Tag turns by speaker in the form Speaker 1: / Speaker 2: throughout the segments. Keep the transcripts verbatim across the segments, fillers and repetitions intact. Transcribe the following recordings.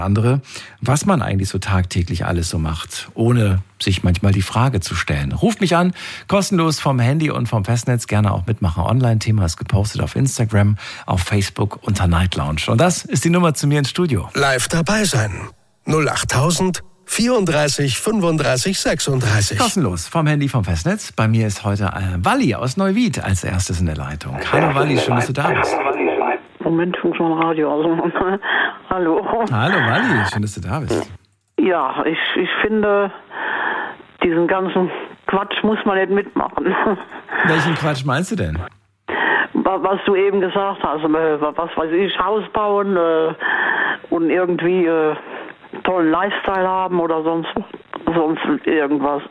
Speaker 1: andere, was man eigentlich so tagtäglich alles so macht, ohne sich manchmal die Frage zu stellen. Ruft mich an, kostenlos vom Handy und vom Festnetz, gerne auch mitmachen. Online-Thema ist gepostet auf Instagram, auf Facebook unter Night Lounge. Und das ist die Nummer zu mir ins Studio.
Speaker 2: Live dabei sein. null achttausend vierunddreißig fünfunddreißig sechsunddreißig.
Speaker 1: Kostenlos vom Handy, vom Festnetz. Bei mir ist heute äh, Walli aus Neuwied als erstes in der Leitung. Hallo Walli, schön, dass du da bist.
Speaker 3: Moment, ich muss mal ein Radio aus. Hallo.
Speaker 1: Hallo Walli, schön, dass du da bist.
Speaker 3: Ja, ich, ich finde, diesen ganzen Quatsch muss man nicht mitmachen.
Speaker 1: Welchen Quatsch meinst du denn?
Speaker 3: Was du eben gesagt hast, was weiß ich, Haus bauen äh, und irgendwie äh, tollen Lifestyle haben oder sonst, sonst irgendwas.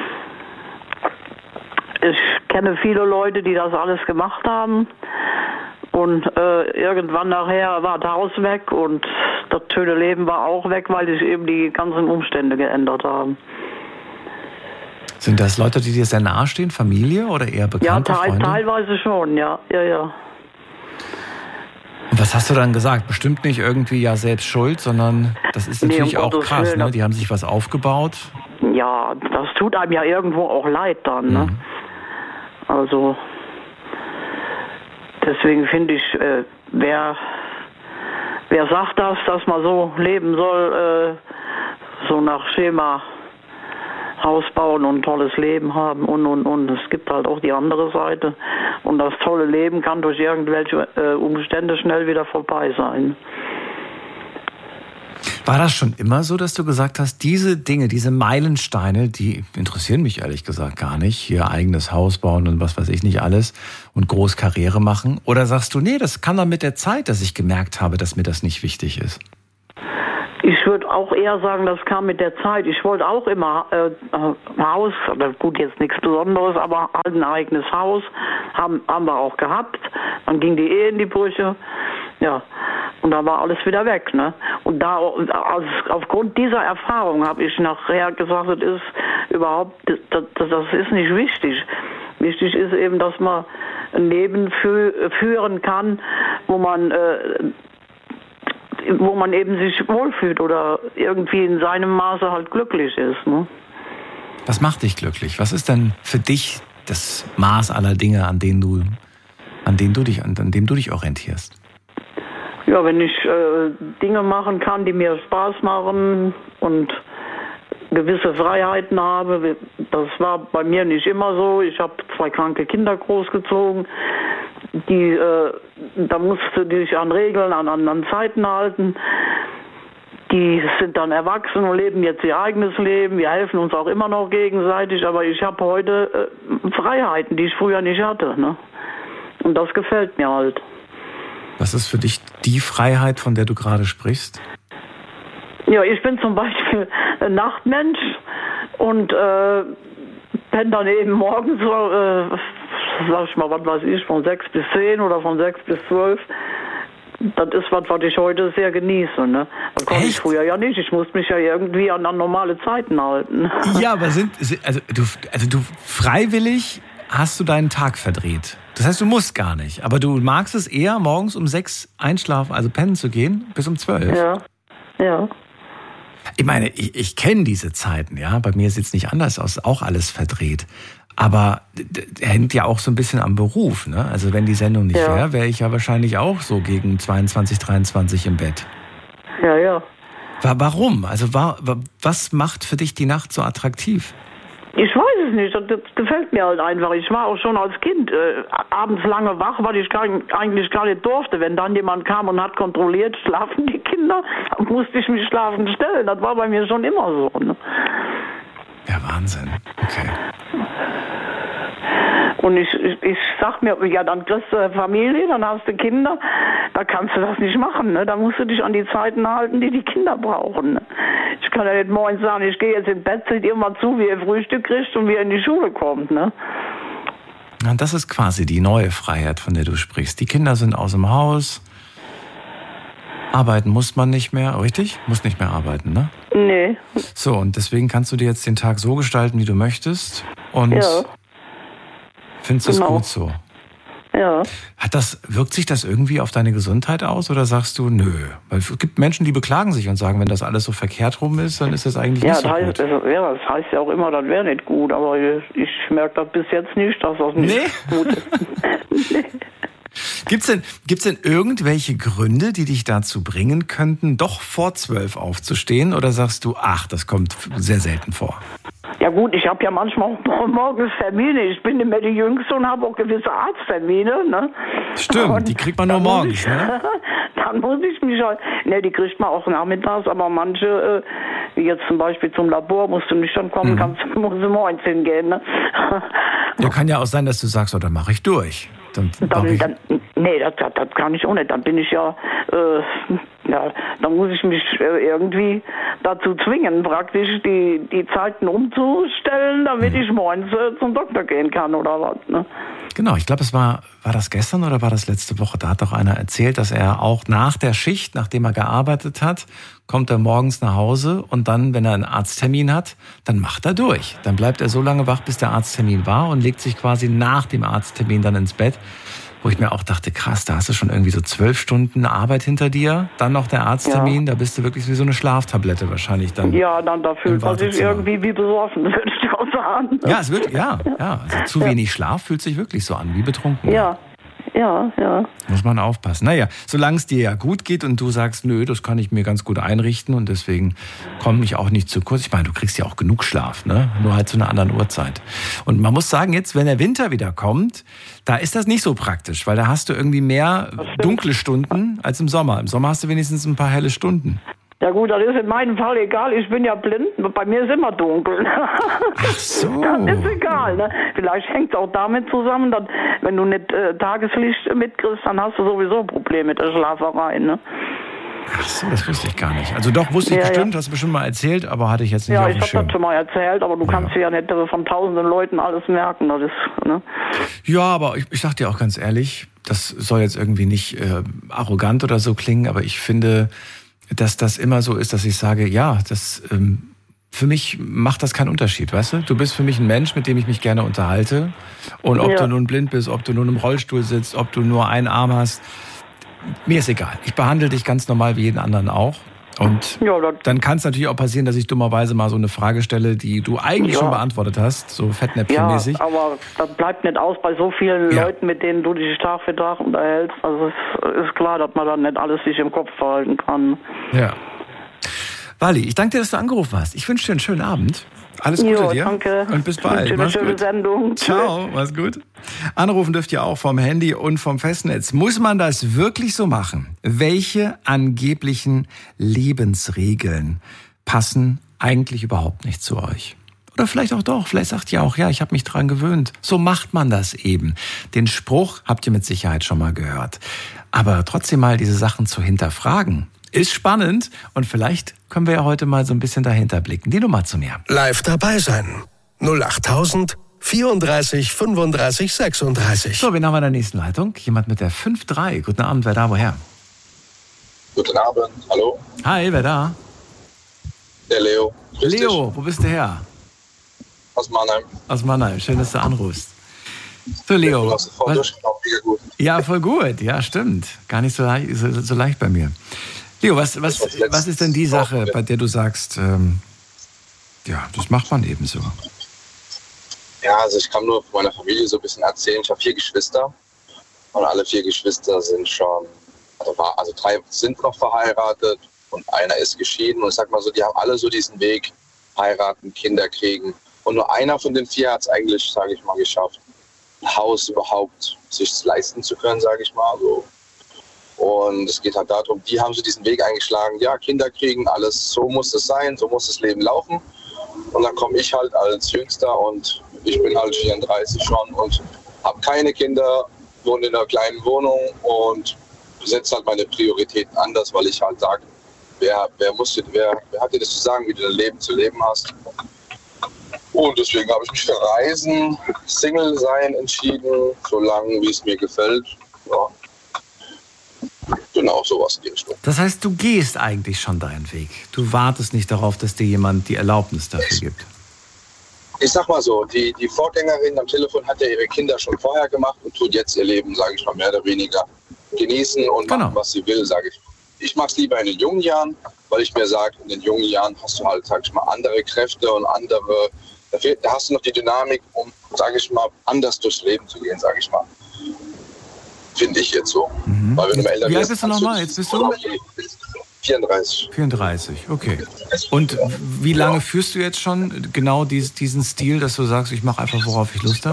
Speaker 3: Ich kenne viele Leute, die das alles gemacht haben. Und äh, irgendwann nachher war das Haus weg und das schöne Leben war auch weg, weil sich eben die ganzen Umstände geändert haben.
Speaker 1: Sind das Leute, die dir sehr nahe stehen, Familie oder eher bekannte
Speaker 3: ja, teil,
Speaker 1: Freunde?
Speaker 3: Teilweise schon, ja, ja, ja.
Speaker 1: Und was hast du dann gesagt? Bestimmt nicht irgendwie ja selbst schuld, sondern das ist natürlich nee, um auch krass, ne? Die haben sich was aufgebaut.
Speaker 3: Ja, das tut einem ja irgendwo auch leid dann, ne? Mhm. Also... Deswegen finde ich, äh, wer, wer sagt das, dass man so leben soll, äh, so nach Schema Haus bauen und ein tolles Leben haben und, und, und. Es gibt halt auch die andere Seite. Und das tolle Leben kann durch irgendwelche äh, Umstände schnell wieder vorbei sein.
Speaker 1: War das schon immer so, dass du gesagt hast, diese Dinge, diese Meilensteine, die interessieren mich ehrlich gesagt gar nicht. Hier eigenes Haus bauen und was weiß ich nicht alles und groß Karriere machen. Oder sagst du, nee, das kam dann mit der Zeit, dass ich gemerkt habe, dass mir das nicht wichtig ist?
Speaker 3: Ich würde auch eher sagen, das kam mit der Zeit. Ich wollte auch immer äh, Haus, gut, jetzt nichts Besonderes, aber halt ein eigenes Haus. Haben, haben wir auch gehabt. Dann ging die Ehe in die Brüche. Ja, und dann war alles wieder weg, ne? Und da, also aufgrund dieser Erfahrung habe ich nachher gesagt, das ist überhaupt, das, das ist nicht wichtig. Wichtig ist eben, dass man ein Leben fü- führen kann, wo man, äh, wo man eben sich wohlfühlt oder irgendwie in seinem Maße halt glücklich ist, ne?
Speaker 1: Was macht dich glücklich? Was ist denn für dich das Maß aller Dinge, an denen du, an denen du dich, an dem du dich orientierst?
Speaker 3: Ja, wenn ich äh, Dinge machen kann, die mir Spaß machen und gewisse Freiheiten habe. Das war bei mir nicht immer so. Ich habe zwei kranke Kinder großgezogen. Die, äh, da musste die sich an Regeln, an anderen Zeiten halten. Die sind dann erwachsen und leben jetzt ihr eigenes Leben. Wir helfen uns auch immer noch gegenseitig. Aber ich habe heute äh, Freiheiten, die ich früher nicht hatte, ne? Und das gefällt mir halt.
Speaker 1: Was ist für dich die Freiheit, von der du gerade sprichst?
Speaker 3: Ja, ich bin zum Beispiel ein Nachtmensch und äh, bin dann eben morgens, äh, sag ich mal, was weiß ich, von sechs bis zehn oder von sechs bis zwölf. Das ist was, was ich heute sehr genieße, ne? Das konnte ich früher ja nicht. Ich musste mich ja irgendwie an, an normale Zeiten halten.
Speaker 1: Ja, aber sind, also du, also du freiwillig hast du deinen Tag verdreht. Das heißt, du musst gar nicht. Aber du magst es eher, morgens um sechs einschlafen, also pennen zu gehen, bis um zwölf.
Speaker 3: Ja, ja.
Speaker 1: Ich meine, ich, ich kenne diese Zeiten, ja. Bei mir sieht es nicht anders aus, auch alles verdreht. Aber hängt ja auch so ein bisschen am Beruf, ne? Also wenn die Sendung nicht
Speaker 3: ja.
Speaker 1: wäre, wäre ich ja wahrscheinlich auch so gegen zweiundzwanzig, dreiundzwanzig im Bett.
Speaker 3: Ja, ja.
Speaker 1: Warum? Also was macht für dich die Nacht so attraktiv?
Speaker 3: Ich weiß es nicht, das gefällt mir halt einfach. Ich war auch schon als Kind äh, abends lange wach, weil ich gar, eigentlich gar nicht durfte. Wenn dann jemand kam und hat kontrolliert, schlafen die Kinder, dann musste ich mich schlafen stellen. Das war bei mir schon immer so, ne?
Speaker 1: Ja, Wahnsinn. Okay.
Speaker 3: Und ich, ich, ich sag mir, ja, dann kriegst du Familie, dann hast du Kinder, da kannst du das nicht machen, ne? Da musst du dich an die Zeiten halten, die die Kinder brauchen, ne? Ich kann ja nicht morgens sagen, ich gehe jetzt ins Bett, seht ihr mal zu, wie ihr Frühstück kriegt und wie ihr in die Schule kommt, ne?
Speaker 1: Ja, das ist quasi die neue Freiheit, von der du sprichst. Die Kinder sind aus dem Haus, arbeiten muss man nicht mehr, richtig? Muss nicht mehr arbeiten, ne?
Speaker 3: Nee.
Speaker 1: So, und deswegen kannst du dir jetzt den Tag so gestalten, wie du möchtest und... Ja. Findest du es
Speaker 3: genau.
Speaker 1: gut so?
Speaker 3: Ja.
Speaker 1: Hat das, wirkt sich das irgendwie auf deine Gesundheit aus oder sagst du, nö? Weil es gibt Menschen, die beklagen sich und sagen, wenn das alles so verkehrt rum ist, dann ist das eigentlich
Speaker 3: ja,
Speaker 1: nicht so
Speaker 3: das heißt,
Speaker 1: gut.
Speaker 3: Also, ja, das heißt ja auch immer, das wäre nicht gut, aber ich, ich merke das bis jetzt nicht, dass das nicht
Speaker 1: nee.
Speaker 3: gut ist. Nee.
Speaker 1: Gibt's denn, gibt's denn irgendwelche Gründe, die dich dazu bringen könnten, doch vor zwölf aufzustehen? Oder sagst du, ach, das kommt sehr selten vor?
Speaker 3: Ja gut, ich habe ja manchmal auch morgens Termine. Ich bin nicht mehr die Jüngste und habe auch gewisse Arzttermine. Ne?
Speaker 1: Stimmt, und die kriegt man nur morgens,
Speaker 3: ich,
Speaker 1: ne?
Speaker 3: Dann muss ich mich halt... Ne, die kriegt man auch nachmittags, aber manche, äh, wie jetzt zum Beispiel zum Labor, musst du nicht schon kommen, mhm. kannst, musst du morgens hingehen. Ne?
Speaker 1: Ja, kann ja auch sein, dass du sagst, oh, dann mache ich durch. Dann,
Speaker 3: dann,
Speaker 1: ich
Speaker 3: dann, nee, das, das, das kann ich auch nicht. Dann bin ich ja, äh, ja, dann muss ich mich äh, irgendwie dazu zwingen, praktisch die, die Zeiten umzustellen, damit mhm. ich morgens äh, zum Doktor gehen kann oder was. Ne?
Speaker 1: Genau, ich glaube, es war, war das gestern oder war das letzte Woche? Da hat doch einer erzählt, dass er auch nach der Schicht, nachdem er gearbeitet hat, kommt er morgens nach Hause und dann, wenn er einen Arzttermin hat, dann macht er durch. Dann bleibt er so lange wach, bis der Arzttermin war und legt sich quasi nach dem Arzttermin dann ins Bett. Wo ich mir auch dachte, krass, da hast du schon irgendwie so zwölf Stunden Arbeit hinter dir, dann noch der Arzttermin, ja. Da bist du wirklich wie so eine Schlaftablette wahrscheinlich dann.
Speaker 3: Ja, dann da fühlt man sich irgendwie wie besoffen, würde ich auch sagen.
Speaker 1: Ja, es wird, ja, ja, also zu
Speaker 3: ja.
Speaker 1: wenig Schlaf fühlt sich wirklich so an, wie betrunken.
Speaker 3: Ja. Ja, ja.
Speaker 1: Muss man aufpassen. Naja, solange es dir ja gut geht und du sagst, nö, das kann ich mir ganz gut einrichten und deswegen komme ich auch nicht zu kurz. Ich meine, du kriegst ja auch genug Schlaf, ne? Nur halt zu einer anderen Uhrzeit. Und man muss sagen, jetzt, wenn der Winter wieder kommt, da ist das nicht so praktisch, weil da hast du irgendwie mehr dunkle Stunden als im Sommer. Im Sommer hast du wenigstens ein paar helle Stunden.
Speaker 3: Ja gut, das ist in meinem Fall egal. Ich bin ja blind. Bei mir ist immer dunkel.
Speaker 1: Ach so.
Speaker 3: Das ist egal. Ne? Vielleicht hängt es auch damit zusammen, dass wenn du nicht äh, Tageslicht mitkriegst, dann hast du sowieso Probleme mit der Schlaferei. Ne?
Speaker 1: Ach so, das wusste ich gar nicht. Also doch, wusste ich
Speaker 3: ja,
Speaker 1: bestimmt,
Speaker 3: ja.
Speaker 1: hast du bestimmt mal erzählt, aber hatte ich jetzt nicht
Speaker 3: ja,
Speaker 1: auf dem
Speaker 3: Schirm. Ja, ich habe das schon mal erzählt, aber du ja. kannst dir ja nicht von tausenden Leuten alles merken. Das ist, ne?
Speaker 1: Ja, aber ich, ich sag dir auch ganz ehrlich, das soll jetzt irgendwie nicht äh, arrogant oder so klingen, aber ich finde, dass das immer so ist, dass ich sage, ja, das ähm, für mich macht das keinen Unterschied, weißt du? Du bist für mich ein Mensch, mit dem ich mich gerne unterhalte. Und ob ja. du nun blind bist, ob du nun im Rollstuhl sitzt, ob du nur einen Arm hast, mir ist egal. Ich behandle dich ganz normal wie jeden anderen auch. Und ja, dann kann es natürlich auch passieren, dass ich dummerweise mal so eine Frage stelle, die du eigentlich ja. schon beantwortet hast, so Fettnäpfchenmäßig.
Speaker 3: Ja, aber das bleibt nicht aus bei so vielen ja. Leuten, mit denen du dich Tag für Tag unterhältst. Also es ist klar, dass man dann nicht alles sich im Kopf behalten kann.
Speaker 1: Ja. Wally, ich danke dir, dass du angerufen hast. Ich wünsche dir einen schönen Abend. Alles Gute
Speaker 3: jo,
Speaker 1: dir.
Speaker 3: Danke.
Speaker 1: Und bis bald.
Speaker 3: Eine
Speaker 1: Mach's
Speaker 3: schöne
Speaker 1: gut.
Speaker 3: Sendung.
Speaker 1: Ciao, mach's gut. Anrufen dürft ihr auch vom Handy und vom Festnetz. Muss man das wirklich so machen? Welche angeblichen Lebensregeln passen eigentlich überhaupt nicht zu euch? Oder vielleicht auch doch. Vielleicht sagt ihr auch, ja, ich habe mich dran gewöhnt. So macht man das eben. Den Spruch habt ihr mit Sicherheit schon mal gehört. Aber trotzdem mal diese Sachen zu hinterfragen, ist spannend und vielleicht können wir ja heute mal so ein bisschen dahinter blicken. Die Nummer zu mir.
Speaker 2: Live dabei sein. null achttausend vierunddreißig fünfunddreißig sechsunddreißig.
Speaker 1: So, wen haben wir in der nächsten Leitung? Jemand mit der fünf drei. Guten Abend, wer da, woher?
Speaker 4: Guten Abend, hallo.
Speaker 1: Hi, wer da?
Speaker 4: Der Leo. Grüß
Speaker 1: Leo,
Speaker 4: dich.
Speaker 1: wo bist du her?
Speaker 4: Aus Mannheim.
Speaker 1: Aus Mannheim, schön, dass du anrufst. So, Leo.
Speaker 4: Du hast voll mega gut.
Speaker 1: Ja, voll gut, ja, stimmt. Gar nicht so leicht, so, so leicht bei mir. Leo, was, was, was ist denn die Sache, bei der du sagst, ähm, ja, das macht man eben so?
Speaker 4: Ja, also ich kann nur von meiner Familie so ein bisschen erzählen. Ich habe vier Geschwister und alle vier Geschwister sind schon, also, war, also drei sind noch verheiratet und einer ist geschieden. Und ich sag mal so, die haben alle so diesen Weg, heiraten, Kinder kriegen. Und nur einer von den vier hat es eigentlich, sage ich mal, geschafft, ein Haus überhaupt sich leisten zu können, sage ich mal so. Und es geht halt darum, die haben so diesen Weg eingeschlagen, ja, Kinder kriegen, alles, so muss es sein, so muss das Leben laufen. Und dann komme ich halt als Jüngster und ich bin halt vierunddreißig schon und habe keine Kinder, wohne in einer kleinen Wohnung und setze halt meine Prioritäten anders, weil ich halt sage, wer, wer, muss, wer, wer hat dir das zu sagen, wie du dein Leben zu leben hast. Und deswegen habe ich mich für Reisen, Single sein entschieden, so lange wie es mir gefällt. Ja. Genau, sowas in die Richtung.
Speaker 1: Das heißt, du gehst eigentlich schon deinen Weg. Du wartest nicht darauf, dass dir jemand die Erlaubnis dafür gibt.
Speaker 4: ich sag mal so, die, die Vorgängerin am Telefon hat ja ihre Kinder schon vorher gemacht und tut jetzt ihr Leben, sage ich mal, mehr oder weniger genießen und genau. machen, was sie will, sage ich. Ich mache es lieber in den jungen Jahren, weil ich mir sage, in den jungen Jahren hast du halt, sag ich mal, andere Kräfte und andere, da, fehlt, da hast du noch die Dynamik, um, sage ich mal, anders durchs Leben zu gehen, sage ich mal. Finde ich jetzt so.
Speaker 1: Mhm. Weil wenn du älter Wie alt bist du nochmal? Jetzt bist du?
Speaker 4: vierunddreißig.
Speaker 1: vierunddreißig, okay. Und wie lange ja. führst du jetzt schon genau dies, diesen Stil, dass du sagst, ich mache einfach, worauf ich Lust habe?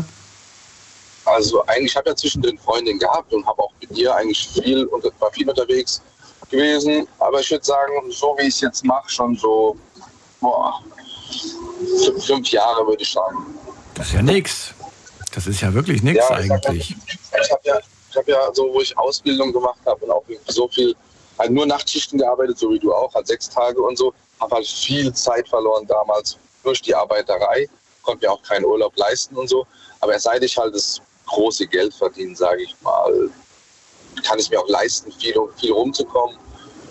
Speaker 4: Also eigentlich habe ich ja zwischen den Freundinnen gehabt und habe auch mit ihr eigentlich viel und war viel unterwegs gewesen. Aber ich würde sagen, so wie ich es jetzt mache, schon so boah, fünf, fünf Jahre würde ich sagen.
Speaker 1: Das ist ja nix. Das ist ja wirklich nichts ja, eigentlich.
Speaker 4: Ich habe ja, ich hab ja so, wo ich Ausbildung gemacht habe und auch so viel, halt nur Nachtschichten gearbeitet, so wie du auch, halt sechs Tage und so, habe halt viel Zeit verloren damals durch die Arbeiterei, konnte mir auch keinen Urlaub leisten und so. Aber erst seit ich halt das große Geld verdiene, sage ich mal, kann ich mir auch leisten, viel, viel rumzukommen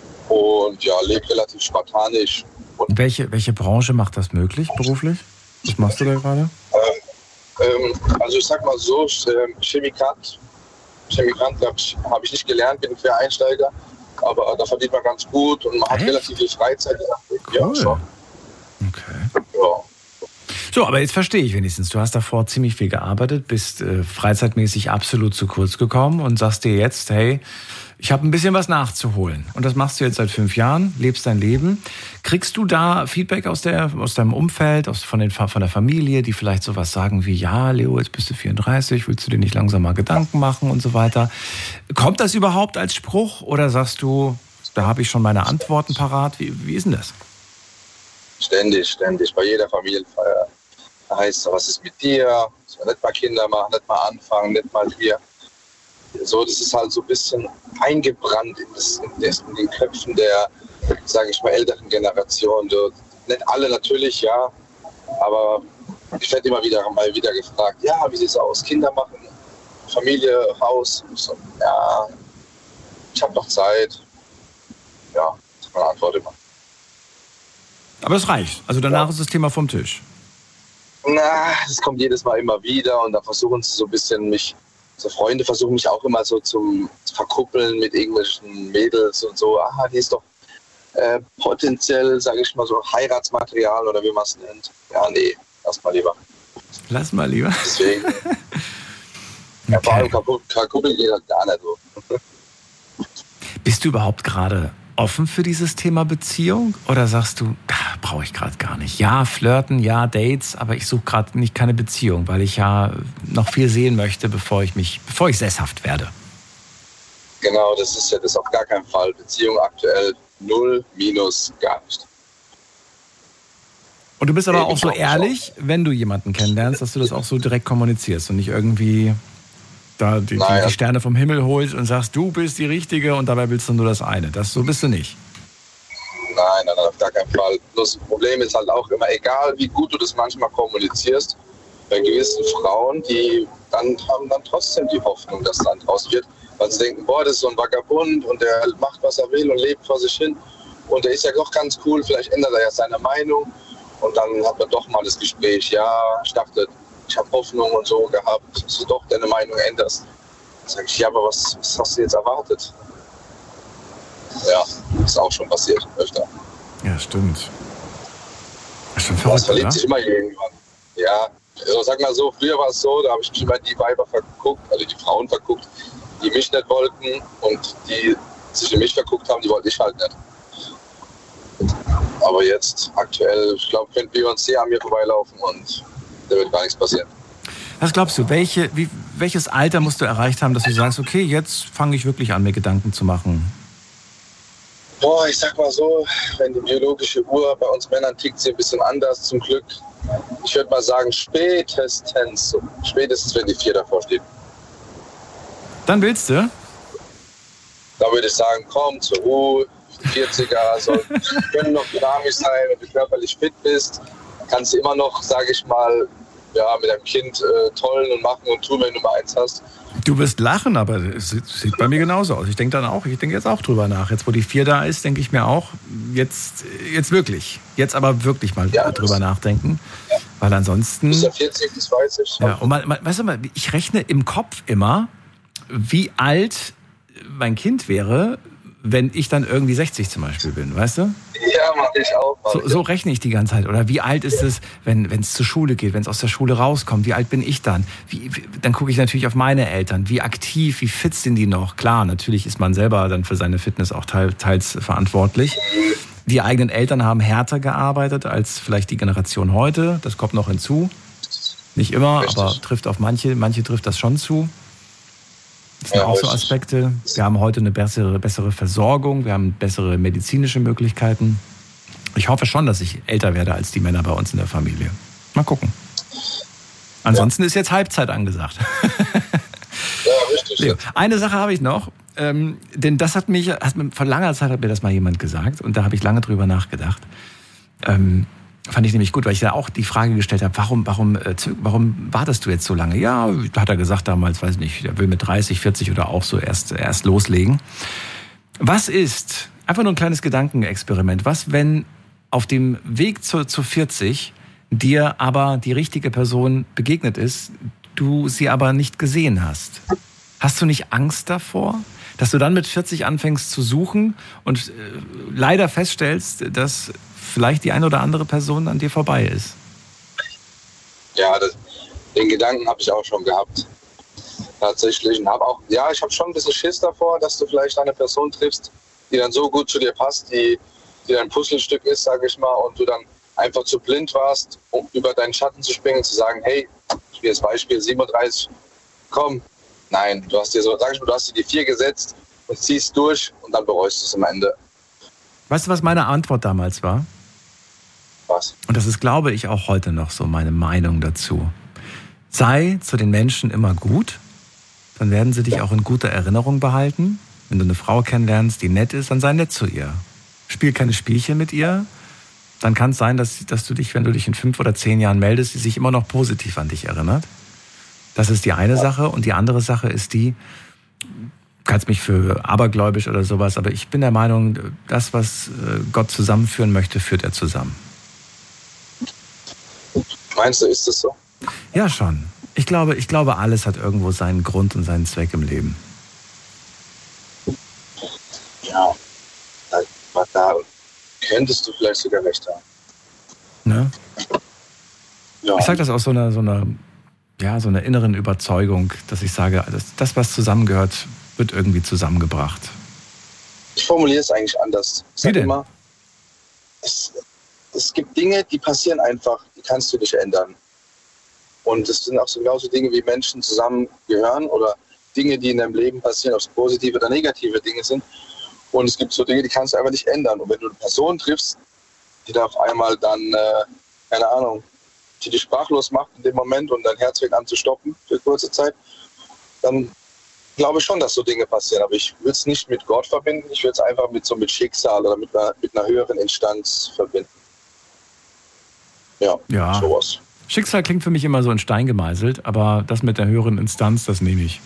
Speaker 4: und ja, lebe relativ spartanisch.
Speaker 1: Und welche, welche Branche macht das möglich beruflich? Was machst du da gerade?
Speaker 4: Ähm, ähm, also ich sag mal so, äh, Chemikant, Chemikant habe ich, hab ich nicht gelernt, bin Quereinsteiger, aber da verdient man ganz gut und man Echt? hat relativ viel Freizeit.
Speaker 1: Cool. Ja, schon. Okay. Ja. So, aber jetzt verstehe ich wenigstens, du hast davor ziemlich viel gearbeitet, bist äh, freizeitmäßig absolut zu kurz gekommen und sagst dir jetzt, hey, ich habe ein bisschen was nachzuholen. Und das machst du jetzt seit fünf Jahren, lebst dein Leben. Kriegst du da Feedback aus, der, aus deinem Umfeld, aus, von, den, von der Familie, die vielleicht sowas sagen wie, ja, Leo, jetzt bist du vierunddreißig, willst du dir nicht langsam mal Gedanken machen und so weiter? Kommt das überhaupt als Spruch oder sagst du, da habe ich schon meine Antworten parat? Wie, wie ist denn das?
Speaker 4: Ständig, ständig, bei jeder Familienfeier. Da heißt es, was ist mit dir? Nicht mal Kinder machen, nicht mal anfangen, nicht mal hier. So, das ist halt so ein bisschen eingebrannt in, das, in, das, in den Köpfen der, sage ich mal, älteren Generation. So, nicht alle natürlich, ja, aber ich werde immer wieder mal wieder gefragt, ja, wie sieht es aus? Kinder machen, Familie, Haus. So, ja, ich habe noch Zeit. Ja, das ist meine Antwort immer.
Speaker 1: Aber es reicht. Also danach ja. ist das Thema vom Tisch.
Speaker 4: Na, das kommt jedes Mal immer wieder und da versuchen sie so ein bisschen mich, so Freunde versuchen mich auch immer so zum Verkuppeln mit irgendwelchen Mädels und so. Ah, die ist doch äh, potenziell, sage ich mal so, Heiratsmaterial oder wie man es nennt. Ja, nee, lass mal lieber.
Speaker 1: Lass mal lieber.
Speaker 4: Deswegen. Okay. Ja, vor allem verkuppeln geht halt gar nicht so.
Speaker 1: Bist du überhaupt gerade offen für dieses Thema Beziehung oder sagst du, brauche ich gerade gar nicht? Ja, flirten, ja, Dates, aber ich suche gerade nicht keine Beziehung, weil ich ja noch viel sehen möchte, bevor ich mich, bevor ich sesshaft werde.
Speaker 4: Genau, das ist ja das auf gar keinen Fall. Beziehung aktuell null, minus, gar nicht.
Speaker 1: Und du bist aber auch so ehrlich, wenn du jemanden kennenlernst, dass du das auch so direkt kommunizierst und nicht irgendwie da die, die, die Sterne vom Himmel holst und sagst, du bist die Richtige und dabei willst du nur das eine. Das, so bist du nicht.
Speaker 4: Nein, nein, auf gar keinen Fall. Das Problem ist halt auch immer, egal wie gut du das manchmal kommunizierst, bei gewissen Frauen, die dann haben dann trotzdem die Hoffnung, dass dann draus wird, weil sie denken, boah, das ist so ein Vagabund und der macht, was er will und lebt vor sich hin und der ist ja doch ganz cool, vielleicht ändert er ja seine Meinung und dann hat man doch mal das Gespräch, ja, ich dachte, ich habe Hoffnung und so gehabt, dass du doch deine Meinung änderst. Dann sage ich, ja, aber was, was hast du jetzt erwartet? Ja, ist auch schon passiert, öfter.
Speaker 1: Ja, stimmt. Ist schon
Speaker 4: verrückt, das verliebt oder? Sich immer irgendwann. Ja, also sag mal so, früher war es so, da habe ich mich immer die Weiber verguckt, also die Frauen verguckt, die mich nicht wollten und die sich in mich verguckt haben, die wollte ich halt nicht. Aber jetzt, aktuell, ich glaube, könnten wir uns sehr an mir vorbeilaufen und da wird gar nichts passieren.
Speaker 1: Was glaubst du, welche, wie, welches Alter musst du erreicht haben, dass du sagst, okay, jetzt fange ich wirklich an, mir Gedanken zu machen?
Speaker 4: Boah, ich sag mal so, wenn die biologische Uhr, bei uns Männern tickt sie ein bisschen anders, zum Glück. Ich würde mal sagen, spätestens, spätestens, wenn die vier davor steht.
Speaker 1: Dann willst du?
Speaker 4: Da würde ich sagen, komm zur Ruhe, die vierziger soll, können noch dynamisch sein, wenn du körperlich fit bist. Kannst du immer noch, sage ich mal, ja, mit deinem Kind äh, tollen und machen und tun, wenn du Nummer eins hast.
Speaker 1: Du wirst lachen, aber es sieht bei mir genauso aus. Ich denke dann auch, ich denke jetzt auch drüber nach. Jetzt, wo die vier da ist, denke ich mir auch, jetzt, jetzt wirklich, jetzt aber wirklich mal ja, drüber nachdenken. Weil ansonsten...
Speaker 4: Bis er vierzig ist, weiß ich.
Speaker 1: Ja, und man, man, weißt du mal, ich rechne im Kopf immer, wie alt mein Kind wäre, wenn ich dann irgendwie sechzig zum Beispiel bin, weißt du?
Speaker 4: Ja, mach ich auch. Mach
Speaker 1: so,
Speaker 4: ich
Speaker 1: so rechne ich die ganze Zeit. Oder wie alt ist es, wenn es zur Schule geht, wenn es aus der Schule rauskommt, wie alt bin ich dann? Wie, wie, dann gucke ich natürlich auf meine Eltern, wie aktiv, wie fit sind die noch? Klar, natürlich ist man selber dann für seine Fitness auch teil, teils verantwortlich. Die eigenen Eltern haben härter gearbeitet als vielleicht die Generation heute. Das kommt noch hinzu. Nicht immer, richtig. Aber trifft auf manche, manche trifft das schon zu. Das sind ja, auch so Aspekte. Wir haben heute eine bessere, bessere Versorgung, wir haben bessere medizinische Möglichkeiten. Ich hoffe schon, dass ich älter werde als die Männer bei uns in der Familie. Mal gucken. Ansonsten ja. ist jetzt Halbzeit angesagt.
Speaker 4: Ja, richtig.
Speaker 1: Leo, eine Sache habe ich noch, ähm, denn das hat mich, hat, vor langer Zeit hat mir das mal jemand gesagt und da habe ich lange drüber nachgedacht. Ähm, Fand ich nämlich gut, weil ich da auch die Frage gestellt habe, warum, warum, äh, warum wartest du jetzt so lange? Ja, hat er gesagt damals, weiß nicht, er will mit dreißig, vierzig oder auch so erst, erst loslegen. Was ist, einfach nur ein kleines Gedankenexperiment, was, wenn auf dem Weg zu, zu vierzig dir aber die richtige Person begegnet ist, du sie aber nicht gesehen hast? Hast du nicht Angst davor, dass du dann mit vierzig anfängst zu suchen und äh, leider feststellst, dass vielleicht die eine oder andere Person an dir vorbei ist?
Speaker 4: Ja, das, den Gedanken habe ich auch schon gehabt. Tatsächlich. Und hab auch, ja, ich habe schon ein bisschen Schiss davor, dass du vielleicht eine Person triffst, die dann so gut zu dir passt, die, die dein Puzzlestück ist, sage ich mal, und du dann einfach zu blind warst, um über deinen Schatten zu springen und zu sagen, hey, ich spiele das Beispiel siebenunddreißig, komm. Nein, du hast dir so, sag ich mal, du hast dir die vier gesetzt und ziehst durch und dann bereust du es am Ende.
Speaker 1: Weißt du, was meine Antwort damals war?
Speaker 4: Was?
Speaker 1: Und das ist, glaube ich, auch heute noch so meine Meinung dazu. Sei zu den Menschen immer gut, dann werden sie dich ja. auch in guter Erinnerung behalten. Wenn du eine Frau kennenlernst, die nett ist, dann sei nett zu ihr. Spiel keine Spielchen mit ihr. Dann kann es sein, dass, dass du dich, wenn du dich in fünf oder zehn Jahren meldest, sie sich immer noch positiv an dich erinnert. Das ist die eine ja. Sache. Und die andere Sache ist die, du kannst mich für abergläubisch oder sowas, aber ich bin der Meinung, das, was Gott zusammenführen möchte, führt er zusammen.
Speaker 4: Meinst du, ist das so?
Speaker 1: Ja, schon. Ich glaube, ich glaube, alles hat irgendwo seinen Grund und seinen Zweck im Leben.
Speaker 4: Ja, da, da könntest du vielleicht sogar recht haben.
Speaker 1: Ne?
Speaker 4: Ja.
Speaker 1: Ich sage das aus so einer, so einer, ja, so einer inneren Überzeugung, dass ich sage, das, das, was zusammengehört, wird irgendwie zusammengebracht.
Speaker 4: Ich formuliere es eigentlich anders. Ich sage immer, es, es gibt Dinge, die passieren einfach, die kannst du nicht ändern. Und es sind auch so genauso Dinge, wie Menschen zusammengehören oder Dinge, die in deinem Leben passieren, ob es positive oder negative Dinge sind. Und es gibt so Dinge, die kannst du einfach nicht ändern. Und wenn du eine Person triffst, die da auf einmal dann, äh, keine Ahnung, die dich sprachlos macht in dem Moment und dein Herz fängt an zu stoppen für kurze Zeit, dann glaube ich schon, dass so Dinge passieren. Aber ich will es nicht mit Gott verbinden, ich will es einfach mit so mit Schicksal oder mit einer, mit einer höheren Instanz verbinden. Ja,
Speaker 1: ja.
Speaker 4: sowas.
Speaker 1: Schicksal klingt für mich immer so in Stein gemeißelt, aber das mit der höheren Instanz, das nehme ich.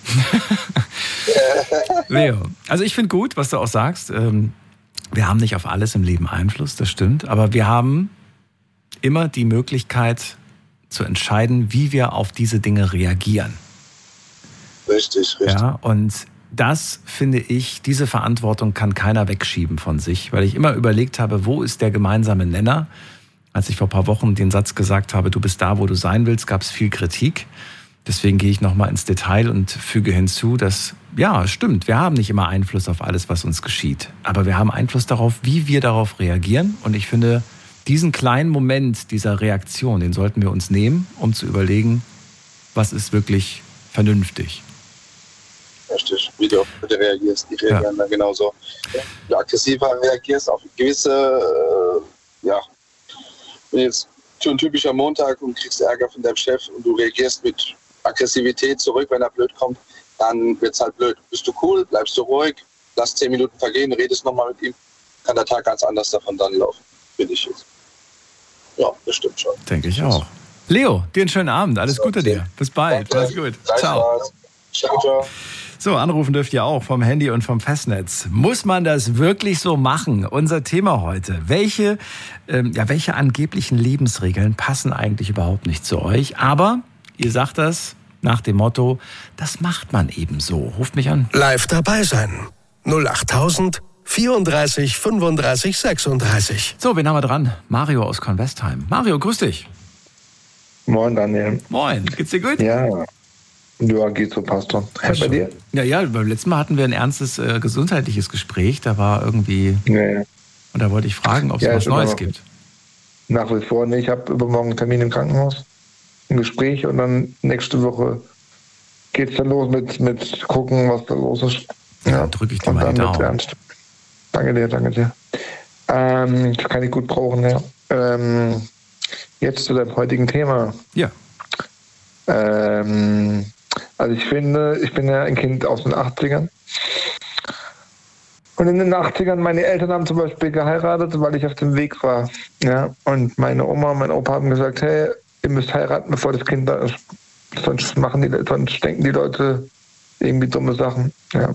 Speaker 1: Leo, also ich finde gut, was du auch sagst. Wir haben nicht auf alles im Leben Einfluss, das stimmt, aber wir haben immer die Möglichkeit zu entscheiden, wie wir auf diese Dinge reagieren.
Speaker 4: Richtig, richtig.
Speaker 1: Ja, und das finde ich, diese Verantwortung kann keiner wegschieben von sich, weil ich immer überlegt habe, wo ist der gemeinsame Nenner? Als ich vor ein paar Wochen den Satz gesagt habe, du bist da, wo du sein willst, gab es viel Kritik. Deswegen gehe ich nochmal ins Detail und füge hinzu, dass, ja, stimmt, wir haben nicht immer Einfluss auf alles, was uns geschieht. Aber wir haben Einfluss darauf, wie wir darauf reagieren. Und ich finde, diesen kleinen Moment dieser Reaktion, den sollten wir uns nehmen, um zu überlegen, was ist wirklich vernünftig.
Speaker 4: Richtig, wie du reagierst. Die reagieren ja. dann genauso. Wenn du aggressiver reagierst auf gewisse, äh, ja, wenn jetzt schon ein typischer Montag und kriegst Ärger von deinem Chef und du reagierst mit Aggressivität zurück, wenn er blöd kommt, dann wird es halt blöd. Bist du cool, bleibst du ruhig, lass zehn Minuten vergehen, redest nochmal mit ihm, kann der Tag ganz anders davon dann laufen, finde ich jetzt. Ja, das stimmt schon.
Speaker 1: Denke ich auch. Leo, dir einen schönen Abend, alles Gute dir. Bis bald, mach's gut. Ciao.
Speaker 4: Ciao, ciao.
Speaker 1: So, anrufen dürft ihr auch vom Handy und vom Festnetz. Muss man das wirklich so machen? Unser Thema heute. Welche, ähm, ja, welche angeblichen Lebensregeln passen eigentlich überhaupt nicht zu euch? Aber ihr sagt das nach dem Motto, das macht man eben so. Ruft mich an.
Speaker 2: Live dabei sein. null achttausend vierunddreißig fünfunddreißig sechsunddreißig.
Speaker 1: So, wen haben wir dran? Mario aus Kornwestheim. Mario, grüß dich.
Speaker 5: Moin, Daniel.
Speaker 1: Moin, geht's dir gut?
Speaker 5: Ja, ja, geht so, passt doch. Hey, bei dir?
Speaker 1: Ja, ja, beim letzten Mal hatten wir ein ernstes äh, gesundheitliches Gespräch. Da war irgendwie...
Speaker 5: Ja, ja.
Speaker 1: Und da wollte ich fragen, ob es
Speaker 5: ja,
Speaker 1: was Neues gibt.
Speaker 5: Nach wie vor nicht. Ich habe übermorgen einen Termin im Krankenhaus, ein Gespräch und dann nächste Woche geht's dann los mit, mit gucken, was da los ist.
Speaker 1: Ja, dann drücke ich dir mal die Daumen.
Speaker 5: Danke dir, danke dir. Ähm, das kann ich gut brauchen, ja. Ähm, jetzt zu deinem heutigen Thema.
Speaker 1: Ja.
Speaker 5: Ähm, also ich finde, ich bin ja ein Kind aus den achtzigern. Und in den achtzigern, meine Eltern haben zum Beispiel geheiratet, weil ich auf dem Weg war. Ja? Und meine Oma und mein Opa haben gesagt, hey, ihr müsst heiraten, bevor das Kind da ist. Sonst machen die, sonst denken die Leute irgendwie dumme Sachen. Ja.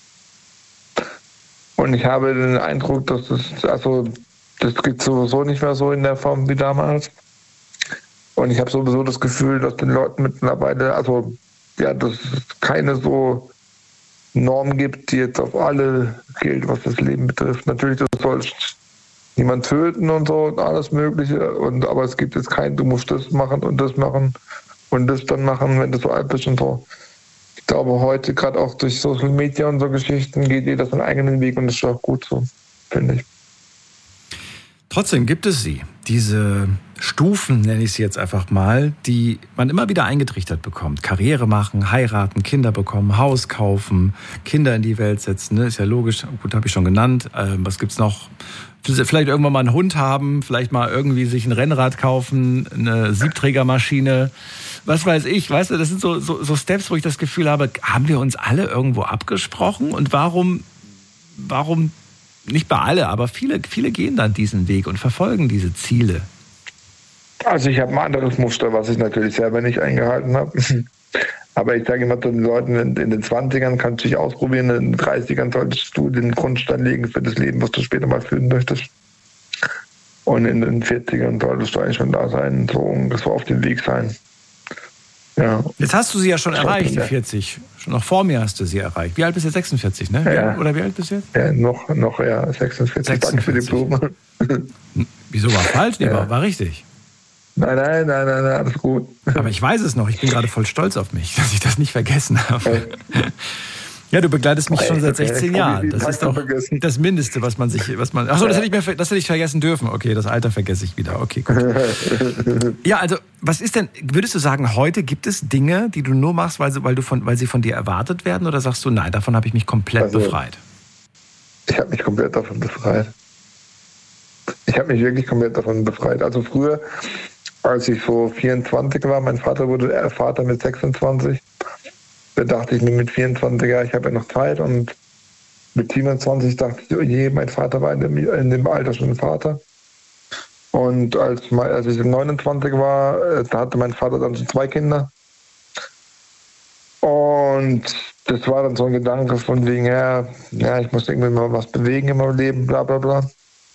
Speaker 5: Und ich habe den Eindruck, dass das, also, das geht sowieso nicht mehr so in der Form wie damals. Und ich habe sowieso das Gefühl, dass den Leuten mittlerweile, also, ja, dass es keine so Norm gibt, die jetzt auf alle gilt, was das Leben betrifft. Natürlich, du sollst niemand töten und so und alles Mögliche. Und, aber es gibt jetzt kein, du musst das machen und das machen und das dann machen, wenn du so alt bist und so. Ich glaube, heute, gerade auch durch Social Media und so Geschichten, geht jeder seinen eigenen Weg und das ist auch gut so, finde ich.
Speaker 1: Trotzdem gibt es sie, diese Stufen, nenne ich sie jetzt einfach mal, die man immer wieder eingetrichtert bekommt. Karriere machen, heiraten, Kinder bekommen, Haus kaufen, Kinder in die Welt setzen, ne? Ist ja logisch, gut, habe ich schon genannt. Ähm, was gibt's noch? Vielleicht irgendwann mal einen Hund haben, vielleicht mal irgendwie sich ein Rennrad kaufen, eine Siebträgermaschine, was weiß ich, weißt du, das sind so, so, so Steps, wo ich das Gefühl habe, haben wir uns alle irgendwo abgesprochen und warum, warum, nicht bei alle, aber viele, viele gehen dann diesen Weg und verfolgen diese Ziele.
Speaker 5: Also ich habe ein anderes Muster, was ich natürlich selber nicht eingehalten habe. Aber ich sage immer zu den Leuten, in, in den zwanzigern kannst du dich ausprobieren, in den dreißigern solltest du den Grundstein legen für das Leben, was du später mal führen möchtest. Und in den vierzigern solltest du eigentlich schon da sein, so ungefähr auf dem Weg sein. Ja.
Speaker 1: Jetzt hast du sie ja schon erreicht, die vierzig. Schon noch vor mir hast du sie erreicht. Wie alt bist du? sechsundvierzig, ne?
Speaker 5: Ja.
Speaker 1: Oder wie alt bist du jetzt?
Speaker 5: Ja, noch, noch ja, sechsundvierzig.
Speaker 1: sechsundvierzig.
Speaker 5: Danke für die Blumen.
Speaker 1: Wieso war falsch? Nee,
Speaker 5: Ja.
Speaker 1: war, war richtig.
Speaker 5: Nein, nein, nein, nein, nein, alles gut.
Speaker 1: Aber ich weiß es noch. Ich bin gerade voll stolz auf mich, dass ich das nicht vergessen habe. Ja, du begleitest mich schon seit sechzehn Jahren. Das ist doch das Mindeste, was man sich, was man. Achso, das hätte ich mir, das hätte ich vergessen dürfen. Okay, das Alter vergesse ich wieder. Okay, gut. Ja, also, was ist denn? Würdest du sagen, heute gibt es Dinge, die du nur machst, weil sie, weil du von, weil sie von dir erwartet werden, oder sagst du, nein, davon habe ich mich komplett
Speaker 5: also,
Speaker 1: befreit?
Speaker 5: Ich habe mich komplett davon befreit. Ich habe mich wirklich komplett davon befreit. Also früher, als ich so vierundzwanzig war, mein Vater wurde Vater mit sechsundzwanzig. Da dachte ich mir mit vierundzwanzig, ja, ich habe ja noch Zeit. Und mit siebenundzwanzig dachte ich, oh je, mein Vater war in dem, in dem Alter schon Vater. Und als, als ich neunundzwanzig war, da hatte mein Vater dann schon zwei Kinder. Und das war dann so ein Gedanke von wegen, ja, ja, ich muss irgendwie mal was bewegen in meinem Leben, bla bla bla.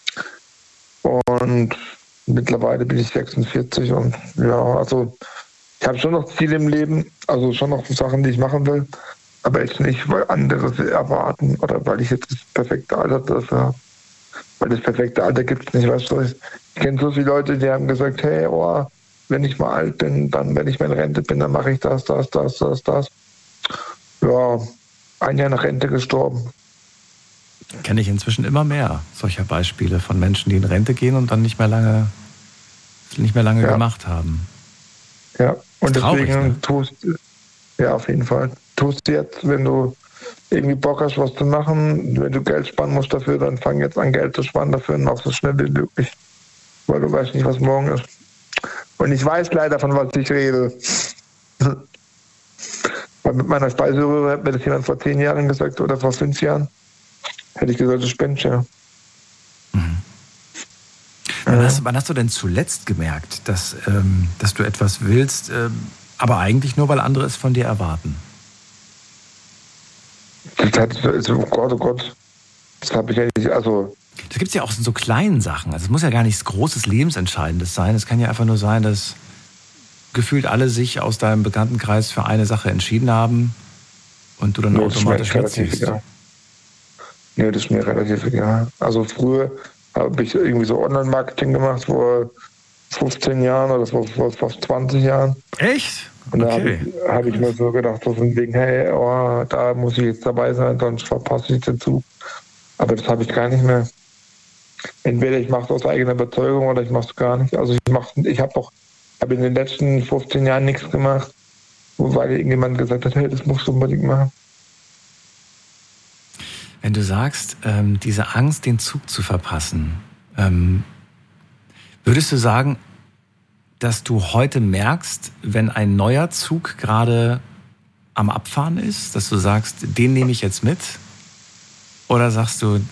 Speaker 5: Und mittlerweile bin ich sechsundvierzig und ja, also ich habe schon noch Ziele im Leben, also schon noch Sachen, die ich machen will, aber jetzt nicht, weil andere erwarten oder weil ich jetzt das perfekte Alter dafür habe. Weil das perfekte Alter gibt es nicht, weißt du. Ich kenne so viele Leute, die haben gesagt, hey, oh, wenn ich mal alt bin, dann, wenn ich mal in Rente bin, dann mache ich das, das, das, das, das. Ja, ein Jahr nach Rente gestorben.
Speaker 1: Kenne ich inzwischen immer mehr solcher Beispiele von Menschen, die in Rente gehen und dann nicht mehr lange, nicht mehr lange
Speaker 5: ja.
Speaker 1: gemacht haben.
Speaker 5: Ja, und
Speaker 1: traurig,
Speaker 5: deswegen
Speaker 1: ne?
Speaker 5: tust ja auf jeden Fall. Tust du jetzt, wenn du irgendwie Bock hast, was zu machen, wenn du Geld sparen musst dafür, dann fang jetzt an, Geld zu sparen dafür und mach so schnell wie möglich. Weil du weißt nicht, was morgen ist. Und ich weiß leider, von was ich rede. Weil mit meiner Speiseröhre hat mir das jemand vor zehn Jahren gesagt oder vor fünf Jahren. Hätte ich gesagt, das spinnt ja.
Speaker 1: Mhm. Wann, hast, wann hast du denn zuletzt gemerkt, dass, ähm, dass du etwas willst, ähm, aber eigentlich nur, weil andere es von dir erwarten?
Speaker 5: Das hat, oh Gott, oh Gott. Das habe ich ja nicht, also...
Speaker 1: Das gibt es ja auch in so kleinen Sachen. Also es muss ja gar nichts großes, lebensentscheidendes sein. Es kann ja einfach nur sein, dass gefühlt alle sich aus deinem Bekanntenkreis für eine Sache entschieden haben und du dann nee, automatisch mitziehst.
Speaker 5: Nee, das ist mir relativ egal. Also früher habe ich irgendwie so Online-Marketing gemacht vor fünfzehn Jahren oder vor, vor fast zwanzig Jahren.
Speaker 1: Echt?
Speaker 5: Und da
Speaker 1: okay.
Speaker 5: habe ich, hab ich mir so gedacht, so von wegen, hey, oh, da muss ich jetzt dabei sein, sonst verpasse ich den Zug. Aber das habe ich gar nicht mehr. Entweder ich mache es aus eigener Überzeugung oder ich mache es gar nicht. Also ich mache, ich habe auch, habe in den letzten fünfzehn Jahren nichts gemacht, weil irgendjemand gesagt hat, hey, das musst du unbedingt machen.
Speaker 1: Wenn du sagst, ähm, diese Angst, den Zug zu verpassen, ähm, würdest du sagen, dass du heute merkst, wenn ein neuer Zug gerade am Abfahren ist, dass du sagst, den nehme ich jetzt mit? Oder sagst du...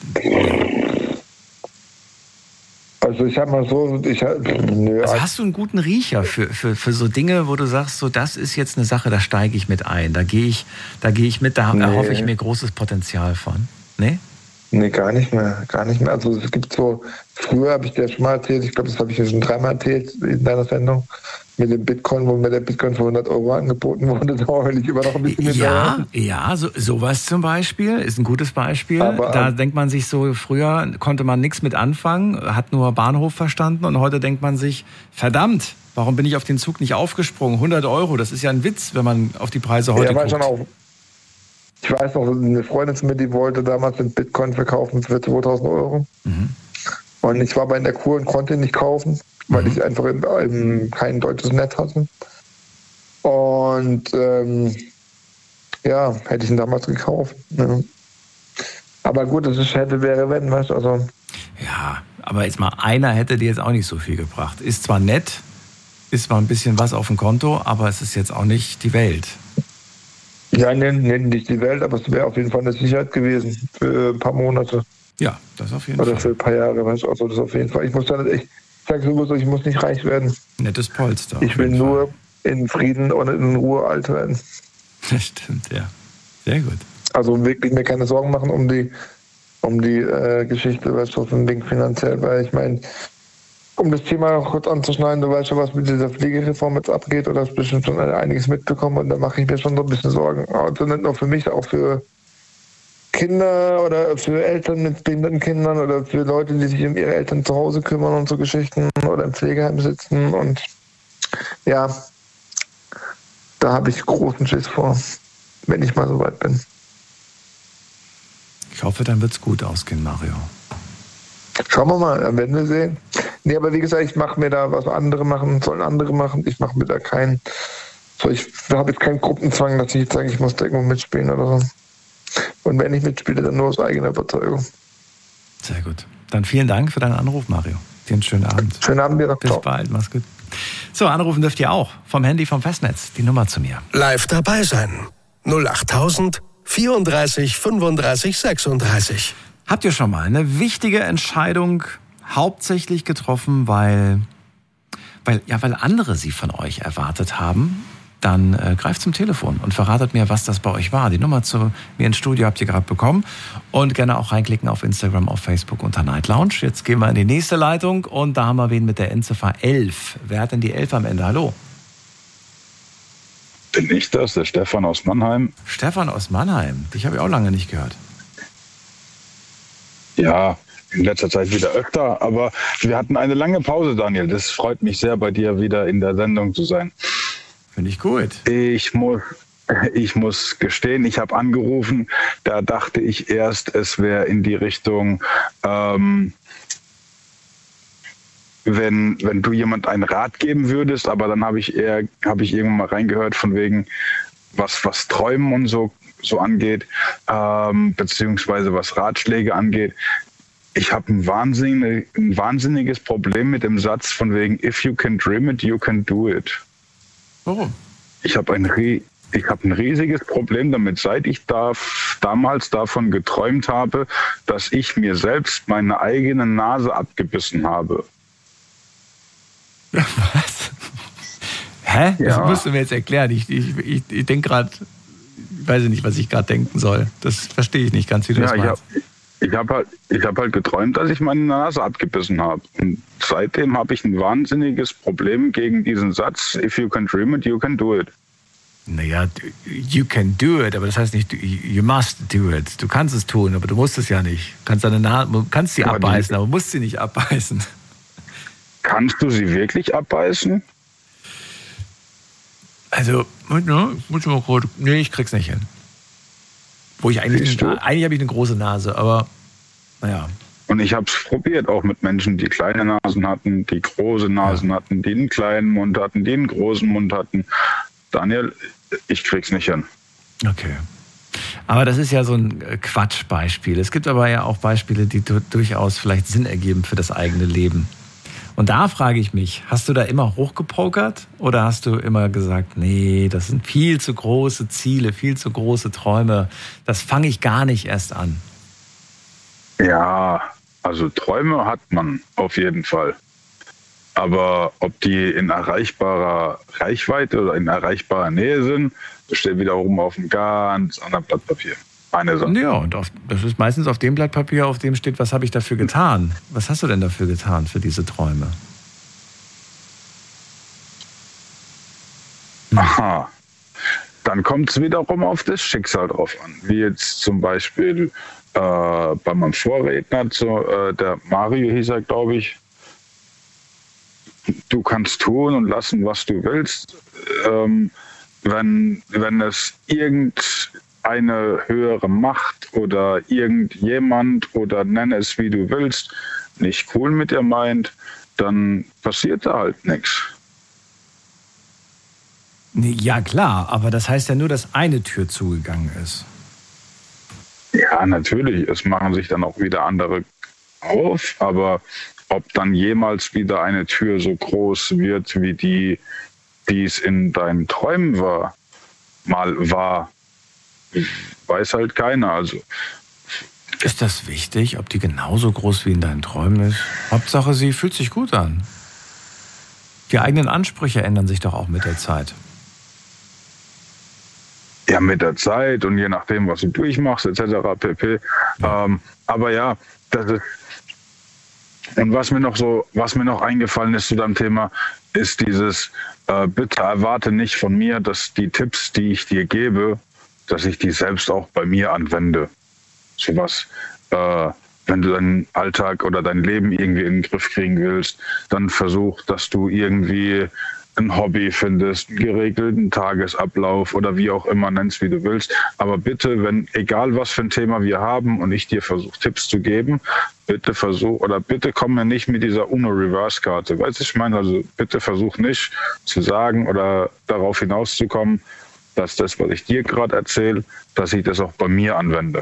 Speaker 5: Also ich sag mal so, ich nö,
Speaker 1: also hast du einen guten Riecher für, für, für so Dinge, wo du sagst, so das ist jetzt eine Sache, da steige ich mit ein, da gehe ich, da gehe ich mit, da nee. erhoffe ich mir großes Potenzial von. Nee?
Speaker 5: Nee, gar nicht mehr, gar nicht mehr. Also es gibt so, früher habe ich dir schon mal erzählt, ich glaube, das habe ich ja schon dreimal erzählt in deiner Sendung, mit dem Bitcoin, wo mir der Bitcoin für hundert Euro angeboten wurde, da war ich immer noch ein bisschen
Speaker 1: Ja, ja, so, sowas zum Beispiel ist ein gutes Beispiel. Aber, da ähm, denkt man sich so, früher konnte man nichts mit anfangen, hat nur Bahnhof verstanden und heute denkt man sich, verdammt, warum bin ich auf den Zug nicht aufgesprungen? hundert Euro, das ist ja ein Witz, wenn man auf die Preise heute ja, guckt. Schon auch,
Speaker 5: ich weiß noch, eine Freundin von mir, die wollte damals den Bitcoin verkaufen für zweitausend Euro. Mhm. Und ich war bei der Kur und konnte ihn nicht kaufen, weil mhm. ich einfach in, in kein deutsches Netz hatte. Und ähm, ja, hätte ich ihn damals gekauft. Ja. Aber gut, es ist hätte, wäre, wenn, weißt du, also.
Speaker 1: Ja, aber jetzt mal einer hätte dir jetzt auch nicht so viel gebracht. Ist zwar nett, ist zwar ein bisschen was auf dem Konto, aber es ist jetzt auch nicht die Welt.
Speaker 5: Ja, nennen nee, nicht die Welt, aber es wäre auf jeden Fall eine Sicherheit gewesen für ein paar Monate.
Speaker 1: Ja, das auf jeden
Speaker 5: Oder
Speaker 1: Fall.
Speaker 5: Oder für ein paar Jahre, weißt du, also das auf jeden Fall. Ich muss dann echt, ich sag so, ich muss nicht reich werden.
Speaker 1: Nettes Polster.
Speaker 5: Ich will nur Fall. in Frieden und in Ruhe alt werden.
Speaker 1: Das stimmt, ja. Sehr gut.
Speaker 5: Also wirklich mir keine Sorgen machen um die, um die äh, Geschichte, weißt du, von Ding finanziell, weil ich meine, um das Thema kurz anzuschneiden, du weißt schon, was mit dieser Pflegereform jetzt abgeht, oder hast bestimmt schon einiges mitbekommen und da mache ich mir schon so ein bisschen Sorgen. Also nicht nur für mich, auch für Kinder oder für Eltern mit behinderten Kindern oder für Leute, die sich um ihre Eltern zu Hause kümmern und so Geschichten oder im Pflegeheim sitzen und ja, da habe ich großen Schiss vor, wenn ich mal so weit bin.
Speaker 1: Ich hoffe, dann wird's gut ausgehen, Mario.
Speaker 5: Schauen wir mal, werden wir sehen. Nee, aber wie gesagt, ich mache mir da, was andere machen, sollen andere machen. Ich mache mir da keinen, so ich habe jetzt keinen Gruppenzwang, dass ich jetzt sage, ich muss da irgendwo mitspielen oder so. Und wenn ich mitspiele, dann nur aus eigener Überzeugung.
Speaker 1: Sehr gut. Dann vielen Dank für deinen Anruf, Mario. Dir einen schönen Abend.
Speaker 5: Schönen Abend dir noch.
Speaker 1: Bis bald, mach's gut. So, anrufen dürft ihr auch. Vom Handy, vom Festnetz. Die Nummer zu mir.
Speaker 2: Live dabei sein. null achttausend vierunddreißig fünfunddreißig sechsunddreißig.
Speaker 1: Habt ihr schon mal eine wichtige Entscheidung hauptsächlich getroffen, weil, weil, ja, weil andere sie von euch erwartet haben? Dann äh, greift zum Telefon und verratet mir, was das bei euch war. Die Nummer zu mir ins Studio habt ihr gerade bekommen. Und gerne auch reinklicken auf Instagram, auf Facebook unter Night Lounge. Jetzt gehen wir in die nächste Leitung und da haben wir wen mit der Endziffer elf. Wer hat denn die elf am Ende? Hallo?
Speaker 6: Bin ich das, der Stefan aus Mannheim.
Speaker 1: Stefan aus Mannheim. Dich habe ich auch lange nicht gehört.
Speaker 6: Ja, in letzter Zeit wieder öfter, aber wir hatten eine lange Pause, Daniel. Das freut mich sehr, bei dir wieder in der Sendung zu sein.
Speaker 1: Finde ich gut.
Speaker 6: Ich muss, ich muss gestehen, ich habe angerufen, da dachte ich erst, es wäre in die Richtung, ähm, wenn, wenn du jemand einen Rat geben würdest, aber dann habe ich eher, habe ich irgendwann mal reingehört von wegen, was, was Träumen und so so angeht, ähm, beziehungsweise was Ratschläge angeht. Ich habe ein, wahnsinnig, ein wahnsinniges Problem mit dem Satz von wegen if you can dream it, you can do it.
Speaker 1: Warum?
Speaker 6: Ich habe ein, ich hab ein riesiges Problem damit, seit ich da, damals davon geträumt habe, dass ich mir selbst meine eigene Nase abgebissen habe.
Speaker 1: Was? Hä? Ja. Das musst du mir jetzt erklären. Ich, ich, ich, ich denke gerade... weiß ich nicht, was ich gerade denken soll. Das verstehe ich nicht ganz, wie du
Speaker 6: ja,
Speaker 1: das meinst.
Speaker 6: Ich habe halt, ich hab halt geträumt, dass ich meine Nase abgebissen habe. Und seitdem habe ich ein wahnsinniges Problem gegen diesen Satz, if you can dream it, you can do it.
Speaker 1: Naja, you can do it, aber das heißt nicht, you must do it. Du kannst es tun, aber du musst es ja nicht. Du kannst, deine Nase, du kannst sie aber abbeißen, aber du musst sie nicht abbeißen.
Speaker 6: Kannst du sie wirklich abbeißen?
Speaker 1: Also, ne, muss ich mal kurz, nee, ich krieg's nicht hin. Wo ich eigentlich, eine, eigentlich habe ich eine große Nase, aber naja.
Speaker 6: Und ich habe es probiert, auch mit Menschen, die kleine Nasen hatten, die große Nasen ja. hatten, die einen kleinen Mund hatten, die einen großen Mund hatten. Daniel, ich krieg's nicht hin.
Speaker 1: Okay. Aber das ist ja so ein Quatschbeispiel. Es gibt aber ja auch Beispiele, die du, durchaus vielleicht Sinn ergeben für das eigene Leben. Und da frage ich mich, hast du da immer hochgepokert oder hast du immer gesagt, nee, das sind viel zu große Ziele, viel zu große Träume, das fange ich gar nicht erst an?
Speaker 6: Ja, also Träume hat man auf jeden Fall. Aber ob die in erreichbarer Reichweite oder in erreichbarer Nähe sind, das steht wiederum auf einem ganz anderen Blatt Papier. Eine Sache.
Speaker 1: Ja, und auf, das ist meistens auf dem Blatt Papier, auf dem steht, was habe ich dafür getan? Was hast du denn dafür getan, für diese Träume?
Speaker 6: Hm. Aha. Dann kommt es wiederum auf das Schicksal drauf an. Wie jetzt zum Beispiel äh, bei meinem Vorredner, zu, äh, der Mario hieß er, glaube ich, du kannst tun und lassen, was du willst. Ähm, wenn, wenn es irgendeine höhere Macht oder irgendjemand oder nenn es wie du willst, nicht cool mit dir meint, dann passiert da halt nichts.
Speaker 1: Ja klar, aber das heißt ja nur, dass eine Tür zugegangen ist.
Speaker 6: Ja, natürlich. Es machen sich dann auch wieder andere auf, aber ob dann jemals wieder eine Tür so groß wird, wie die, die es in deinen Träumen war, mal war, weiß halt keiner. Also
Speaker 1: ist das wichtig, ob die genauso groß wie in deinen Träumen ist? Hauptsache, sie fühlt sich gut an. Die eigenen Ansprüche ändern sich doch auch mit der Zeit.
Speaker 6: Ja, mit der Zeit und je nachdem, was du durchmachst, et cetera pp. Ja. Ähm, aber ja, das ist. Und was mir noch so, was mir noch eingefallen ist zu deinem Thema, ist dieses, äh, bitte erwarte nicht von mir, dass die Tipps, die ich dir gebe, dass ich die selbst auch bei mir anwende. Sowas, äh, wenn du deinen Alltag oder dein Leben irgendwie in den Griff kriegen willst, dann versuch, dass du irgendwie ein Hobby findest, einen geregelten Tagesablauf oder wie auch immer, nennst wie du willst. Aber bitte, wenn, egal was für ein Thema wir haben und ich dir versuche, Tipps zu geben, bitte versuch, oder bitte komm mir nicht mit dieser Uno-Reverse-Karte. Weißt du, ich meine, also bitte versuch nicht zu sagen oder darauf hinauszukommen, dass das, was ich dir gerade erzähle, dass ich das auch bei mir anwende.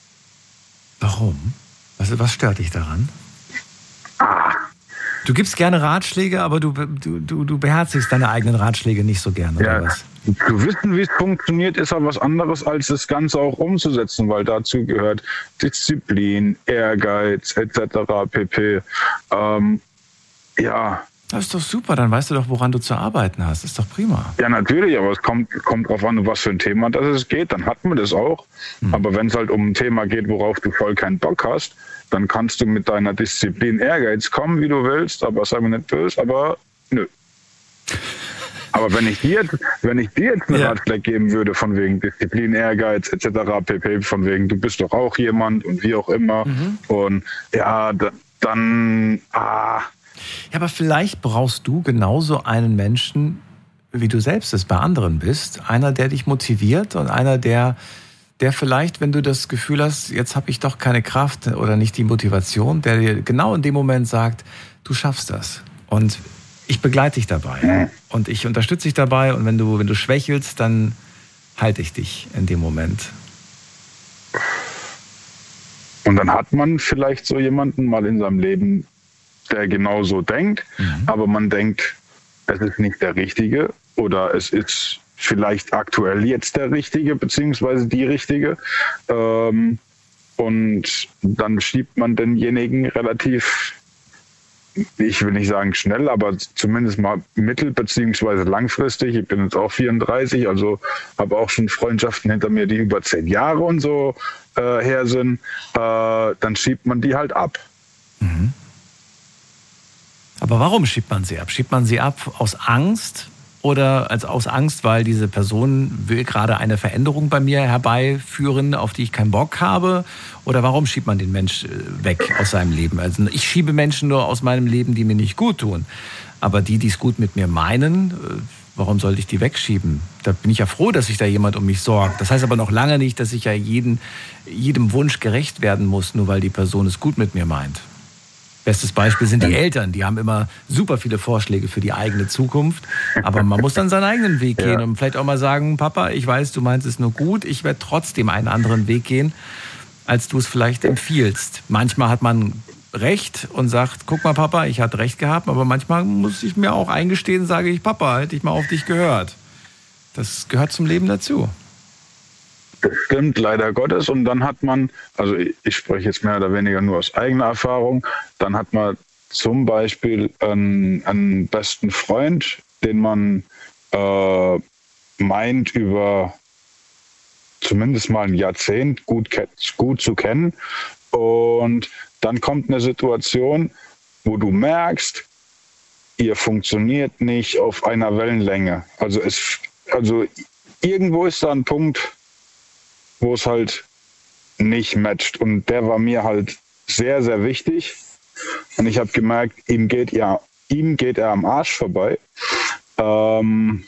Speaker 1: Warum? Was, was stört dich daran?
Speaker 6: Ah.
Speaker 1: Du gibst gerne Ratschläge, aber du, du, du, du beherzigst deine eigenen Ratschläge nicht so gerne, oder
Speaker 6: ja,
Speaker 1: was?
Speaker 6: Zu wissen, wie es funktioniert, ist aber was anderes, als das Ganze auch umzusetzen, weil dazu gehört Disziplin, Ehrgeiz et cetera pp. Ähm, ja.
Speaker 1: Das ist doch super, dann weißt du doch, woran du zu arbeiten hast. Das ist doch prima.
Speaker 6: Ja, natürlich, aber es kommt, kommt drauf an, was für ein Thema das es geht, dann hat man das auch. Hm. Aber wenn es halt um ein Thema geht, worauf du voll keinen Bock hast, dann kannst du mit deiner Disziplin Ehrgeiz kommen, wie du willst, aber sei mir nicht böse, aber nö. Aber wenn ich dir, wenn ich dir jetzt einen ja. Ratschlag geben würde, von wegen Disziplin, Ehrgeiz et cetera pp., von wegen, du bist doch auch jemand und wie auch immer, mhm. und ja, dann, ah.
Speaker 1: Ja, aber vielleicht brauchst du genauso einen Menschen, wie du selbst es bei anderen bist, einer, der dich motiviert und einer, der der vielleicht, wenn du das Gefühl hast, jetzt habe ich doch keine Kraft oder nicht die Motivation, der dir genau in dem Moment sagt, du schaffst das und ich begleite dich dabei und ich unterstütze dich dabei und wenn du, wenn du schwächelst, dann halte ich dich in dem Moment.
Speaker 6: Und dann hat man vielleicht so jemanden mal in seinem Leben, der genauso denkt, mhm. aber man denkt, es ist nicht der Richtige oder es ist vielleicht aktuell jetzt der Richtige, beziehungsweise die Richtige. Ähm, und dann schiebt man denjenigen relativ ich will nicht sagen schnell, aber zumindest mal mittel- beziehungsweise langfristig. Ich bin jetzt auch vierunddreißig, also habe auch schon Freundschaften hinter mir, die über zehn Jahre und so äh, her sind. Äh, dann schiebt man die halt ab.
Speaker 1: Mhm. Aber warum schiebt man sie ab? Schiebt man sie ab aus Angst oder als aus Angst, weil diese Person will gerade eine Veränderung bei mir herbeiführen, auf die ich keinen Bock habe? Oder warum schiebt man den Mensch weg aus seinem Leben? Also ich schiebe Menschen nur aus meinem Leben, die mir nicht gut tun. Aber die, die es gut mit mir meinen, warum sollte ich die wegschieben? Da bin ich ja froh, dass sich da jemand um mich sorgt. Das heißt aber noch lange nicht, dass ich ja jeden, jedem Wunsch gerecht werden muss, nur weil die Person es gut mit mir meint. Bestes Beispiel sind die Eltern. Die haben immer super viele Vorschläge für die eigene Zukunft. Aber man muss dann seinen eigenen Weg gehen ja. und vielleicht auch mal sagen, Papa, ich weiß, du meinst es nur gut. Ich werde trotzdem einen anderen Weg gehen, als du es vielleicht empfiehlst. Manchmal hat man recht und sagt, guck mal, Papa, ich hatte recht gehabt. Aber manchmal muss ich mir auch eingestehen, sage ich, Papa, hätte ich mal auf dich gehört. Das gehört zum Leben dazu.
Speaker 6: Das stimmt, leider Gottes. Und dann hat man, also ich, ich spreche jetzt mehr oder weniger nur aus eigener Erfahrung, dann hat man zum Beispiel einen, einen besten Freund, den man äh, meint, über zumindest mal ein Jahrzehnt gut, gut zu kennen. Und dann kommt eine Situation, wo du merkst, ihr funktioniert nicht auf einer Wellenlänge. Also, es, also irgendwo ist da ein Punkt, wo es halt nicht matcht. Und der war mir halt sehr, sehr wichtig. Und ich habe gemerkt, ihm geht, ja, ihm geht er am Arsch vorbei. Ähm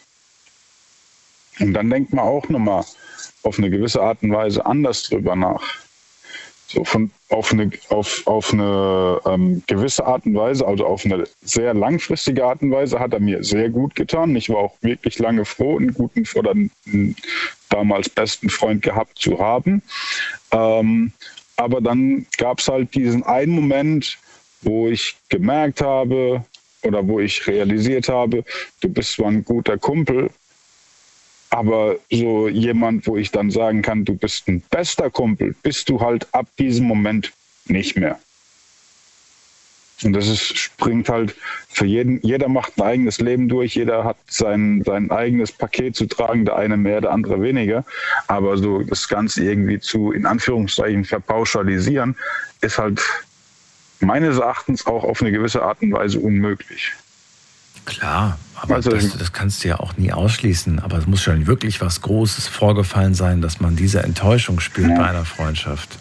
Speaker 6: und dann denkt man auch nochmal auf eine gewisse Art und Weise anders drüber nach. So von, auf eine, auf, auf eine ähm, gewisse Art und Weise, also auf eine sehr langfristige Art und Weise, hat er mir sehr gut getan. Ich war auch wirklich lange froh, einen guten oder einen damals besten Freund gehabt zu haben. Ähm, aber dann gab es halt diesen einen Moment, wo ich gemerkt habe oder wo ich realisiert habe, du bist zwar ein guter Kumpel, aber so jemand, wo ich dann sagen kann, du bist ein bester Kumpel, bist du halt ab diesem Moment nicht mehr. Und das ist, springt halt für jeden, jeder macht ein eigenes Leben durch, jeder hat sein, sein eigenes Paket zu tragen, der eine mehr, der andere weniger. Aber so das Ganze irgendwie zu, in Anführungszeichen, verpauschalisieren, ist halt meines Erachtens auch auf eine gewisse Art und Weise unmöglich.
Speaker 1: Klar, aber also, das, das kannst du ja auch nie ausschließen. Aber es muss schon wirklich was Großes vorgefallen sein, dass man diese Enttäuschung spürt ja. bei einer Freundschaft.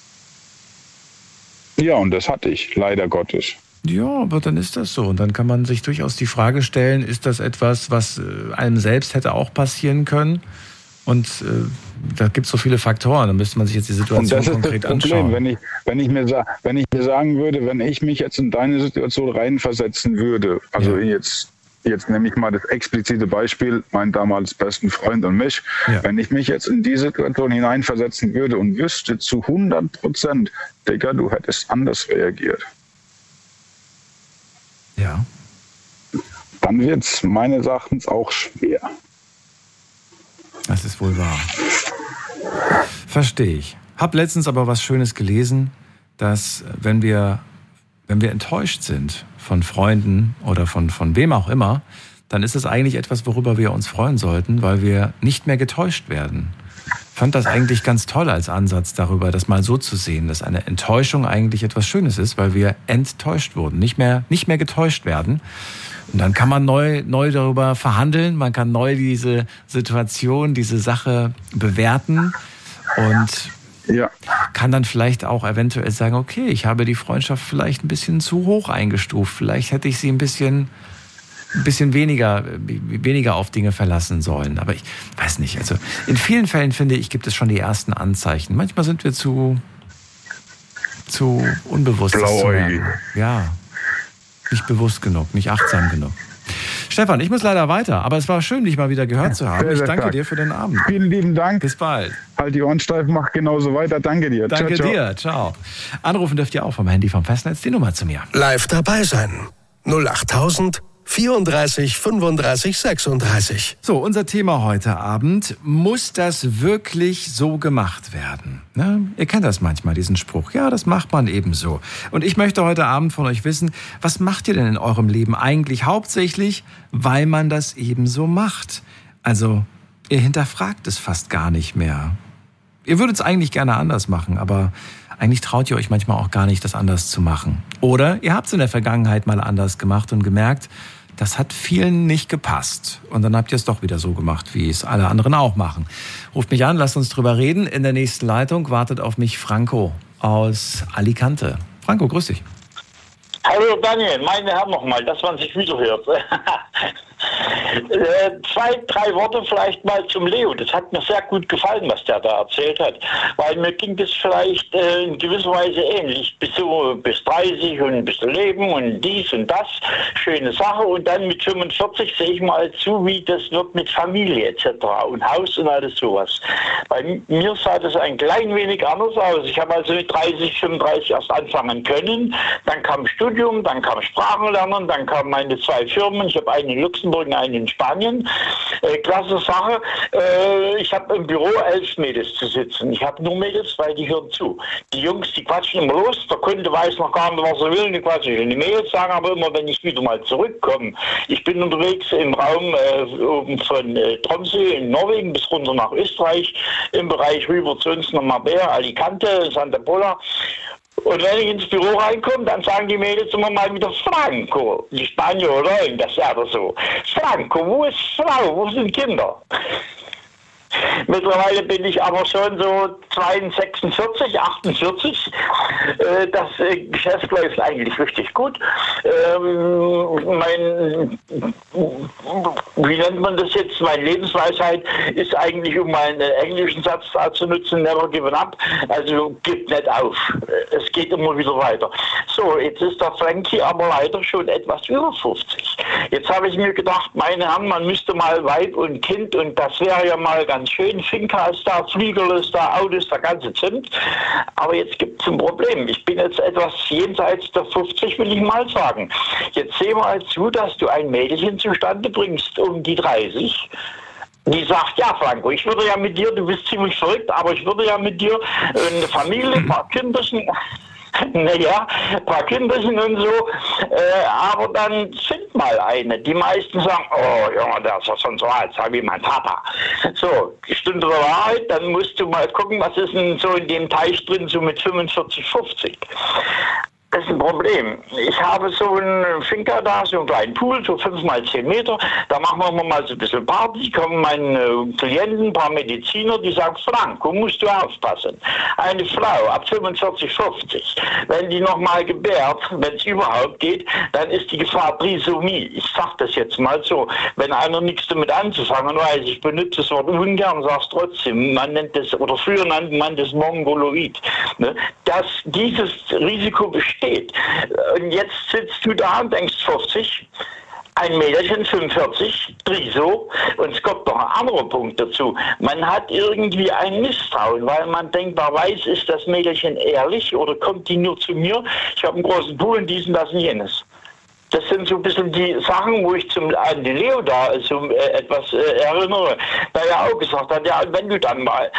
Speaker 6: Ja, und das hatte ich, leider Gottes.
Speaker 1: Ja, aber dann ist das so. Und dann kann man sich durchaus die Frage stellen, ist das etwas, was einem selbst hätte auch passieren können? Und äh, da gibt es so viele Faktoren, da müsste man sich jetzt die Situation konkret anschauen. Das ist das Problem,
Speaker 6: wenn ich, wenn, ich mir, wenn ich mir sagen würde, wenn ich mich jetzt in deine Situation reinversetzen würde, also ja. jetzt, jetzt nehme ich mal das explizite Beispiel, mein damals besten Freund und mich, ja. wenn ich mich jetzt in die Situation hineinversetzen würde und wüsste zu hundert Prozent, Digga, du hättest anders reagiert.
Speaker 1: Ja.
Speaker 6: Dann wird es meines Erachtens auch schwer.
Speaker 1: Das ist wohl wahr. Verstehe ich. Hab letztens aber was Schönes gelesen, dass wenn wir, wenn wir enttäuscht sind von Freunden oder von, von wem auch immer, dann ist es eigentlich etwas, worüber wir uns freuen sollten, weil wir nicht mehr getäuscht werden. Ich fand das eigentlich ganz toll als Ansatz darüber, das mal so zu sehen, dass eine Enttäuschung eigentlich etwas Schönes ist, weil wir enttäuscht wurden, nicht mehr, nicht mehr getäuscht werden. Und dann kann man neu, neu darüber verhandeln, man kann neu diese Situation, diese Sache bewerten und ja. kann dann vielleicht auch eventuell sagen, okay, ich habe die Freundschaft vielleicht ein bisschen zu hoch eingestuft, vielleicht hätte ich sie ein bisschen, ein bisschen weniger, weniger auf Dinge verlassen sollen. Aber ich weiß nicht, also in vielen Fällen finde ich, gibt es schon die ersten Anzeichen. Manchmal sind wir zu, zu unbewusst.
Speaker 6: Blauäugig.
Speaker 1: Ja. Nicht bewusst genug, nicht achtsam genug. Stefan, ich muss leider weiter, aber es war schön, dich mal wieder gehört zu haben. Sehr, sehr ich danke stark. dir für den Abend.
Speaker 6: Vielen lieben Dank.
Speaker 1: Bis bald.
Speaker 6: Halt die Ohren steif, mach genauso weiter. Danke dir.
Speaker 1: Danke
Speaker 6: ciao,
Speaker 1: dir. Ciao. Anrufen dürft ihr auch vom Handy vom Festnetz die Nummer zu mir.
Speaker 2: Live dabei sein. null acht vierunddreißig fünfunddreißig sechsunddreißig.
Speaker 1: So, unser Thema heute Abend: Muss das wirklich so gemacht werden? Ne? Ihr kennt das manchmal, diesen Spruch. Ja, das macht man eben so. Und ich möchte heute Abend von euch wissen, was macht ihr denn in eurem Leben eigentlich hauptsächlich, weil man das eben so macht? Also, ihr hinterfragt es fast gar nicht mehr. Ihr würdet es eigentlich gerne anders machen, aber eigentlich traut ihr euch manchmal auch gar nicht, das anders zu machen. Oder ihr habt es in der Vergangenheit mal anders gemacht und gemerkt, das hat vielen nicht gepasst. Und dann habt ihr es doch wieder so gemacht, wie es alle anderen auch machen. Ruft mich an, lasst uns drüber reden. In der nächsten Leitung wartet auf mich Franco aus Alicante. Franco, grüß dich.
Speaker 7: Hallo Daniel, meine Herren nochmal, dass man sich wieder hört. äh, zwei, drei Worte vielleicht mal zum Leo. Das hat mir sehr gut gefallen, was der da erzählt hat. Weil mir ging das vielleicht äh, in gewisser Weise ähnlich. Bis so bis dreißig und ein bisschen Leben und dies und das. Schöne Sache. Und dann mit fünfundvierzig sehe ich mal zu, wie das wird mit Familie et cetera und Haus und alles sowas. Bei mir sah das ein klein wenig anders aus. Ich habe also mit dreißig, fünfunddreißig erst anfangen können. Dann kam Studium, dann kam Sprachenlernen, dann kamen meine zwei Firmen. Ich habe eine in Luxemburg und eine in Spanien. Äh, klasse Sache. Äh, ich habe im Büro elf Mädels zu sitzen. Ich habe nur Mädels, weil die hören zu. Die Jungs, die quatschen immer los. Der Kunde weiß noch gar nicht, was er will. Die quatschen in die Mädels, sagen aber immer, wenn ich wieder mal zurückkomme. Ich bin unterwegs im Raum äh, oben von äh, Tromsø in Norwegen bis runter nach Österreich, im Bereich rüber zu uns nach Marbella, Alicante, Santa Pola. Und wenn ich ins Büro reinkomme, dann sagen die Mädels immer mal wieder Franco. Die Spanier oder das ist ja so. Franco, wo ist Frau, wo sind Kinder? Mittlerweile bin ich aber schon so sechsundvierzig, achtundvierzig. Äh, das äh, Geschäft läuft eigentlich richtig gut. Ähm, mein, wie nennt man das jetzt? Meine Lebensweisheit ist eigentlich, um meinen englischen Satz zu nutzen, never given up. Also gib nicht auf. Es geht immer wieder weiter. So, jetzt ist der Frankie aber leider schon etwas über fünfzig. Jetzt habe ich mir gedacht, meine Herren, man müsste mal Weib und Kind, und das wäre ja mal ganz schön. Finca ist da, Flieger ist da, Auto ist der ganze Zimt. Aber jetzt gibt es ein Problem. Ich bin jetzt etwas jenseits der fünfzig, will ich mal sagen. Jetzt seh mal zu, dass du ein Mädchen zustande bringst um die dreißig. Die sagt, ja Franco, ich würde ja mit dir, du bist ziemlich verrückt, aber ich würde ja mit dir eine Familie, ein paar Kinderchen... Naja, ein paar Kinderchen und so, äh, aber dann find mal eine. Die meisten sagen, oh Junge, der ist ja schon so alt, sag wie mein Papa. So, Stunde der Wahrheit, dann musst du mal gucken, was ist denn so in dem Teich drin, so mit fünfundvierzig, fünfzig. Das ist ein Problem. Ich habe so einen Finca da, so einen kleinen Pool, so fünf mal zehn Meter. Da machen wir mal so ein bisschen Party. Kommen meine Klienten, ein paar Mediziner, die sagen, Franco, musst du aufpassen. Eine Frau ab fünfundvierzig, fünfzig, wenn die nochmal gebärt, wenn es überhaupt geht, dann ist die Gefahr Trisomie. Ich sag das jetzt mal so. Wenn einer nichts damit anzufangen weiß, ich benutze das Wort ungern, sag's trotzdem. Man nennt das, oder früher nannte man das Mongoloid. Ne? Dass dieses Risiko besteht. Und jetzt sitzt du da und denkst fünfzig, ein Mädchen fünfundvierzig, Triso, und es kommt noch ein anderer Punkt dazu. Man hat irgendwie ein Misstrauen, weil man denkt, wer weiß, ist das Mädchen ehrlich oder kommt die nur zu mir? Ich habe einen großen Pool und dies und das und jenes. Das sind so ein bisschen die Sachen, wo ich zum an den Leo da so äh, etwas äh, erinnere, da er auch gesagt hat, ja, wenn du dann mal...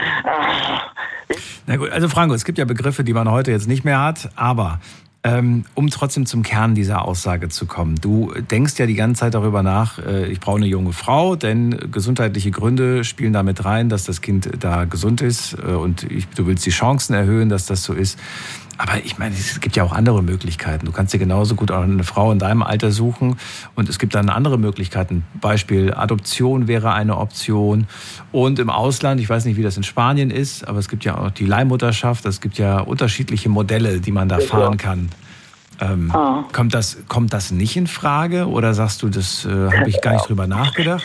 Speaker 7: Äh,
Speaker 1: Na gut, also Franco, es gibt ja Begriffe, die man heute jetzt nicht mehr hat, aber ähm, um trotzdem zum Kern dieser Aussage zu kommen. Du denkst ja die ganze Zeit darüber nach, äh, ich brauche eine junge Frau, denn gesundheitliche Gründe spielen damit rein, dass das Kind da gesund ist äh, und ich, du willst die Chancen erhöhen, dass das so ist. Aber ich meine, es gibt ja auch andere Möglichkeiten. Du kannst dir genauso gut auch eine Frau in deinem Alter suchen und es gibt dann andere Möglichkeiten. Beispiel Adoption wäre eine Option und im Ausland, ich weiß nicht, wie das in Spanien ist, aber es gibt ja auch die Leihmutterschaft, es gibt ja unterschiedliche Modelle, die man da fahren kann. Ähm, ah. kommt das, kommt das nicht in Frage oder sagst du, das äh, habe ich gar nicht drüber nachgedacht?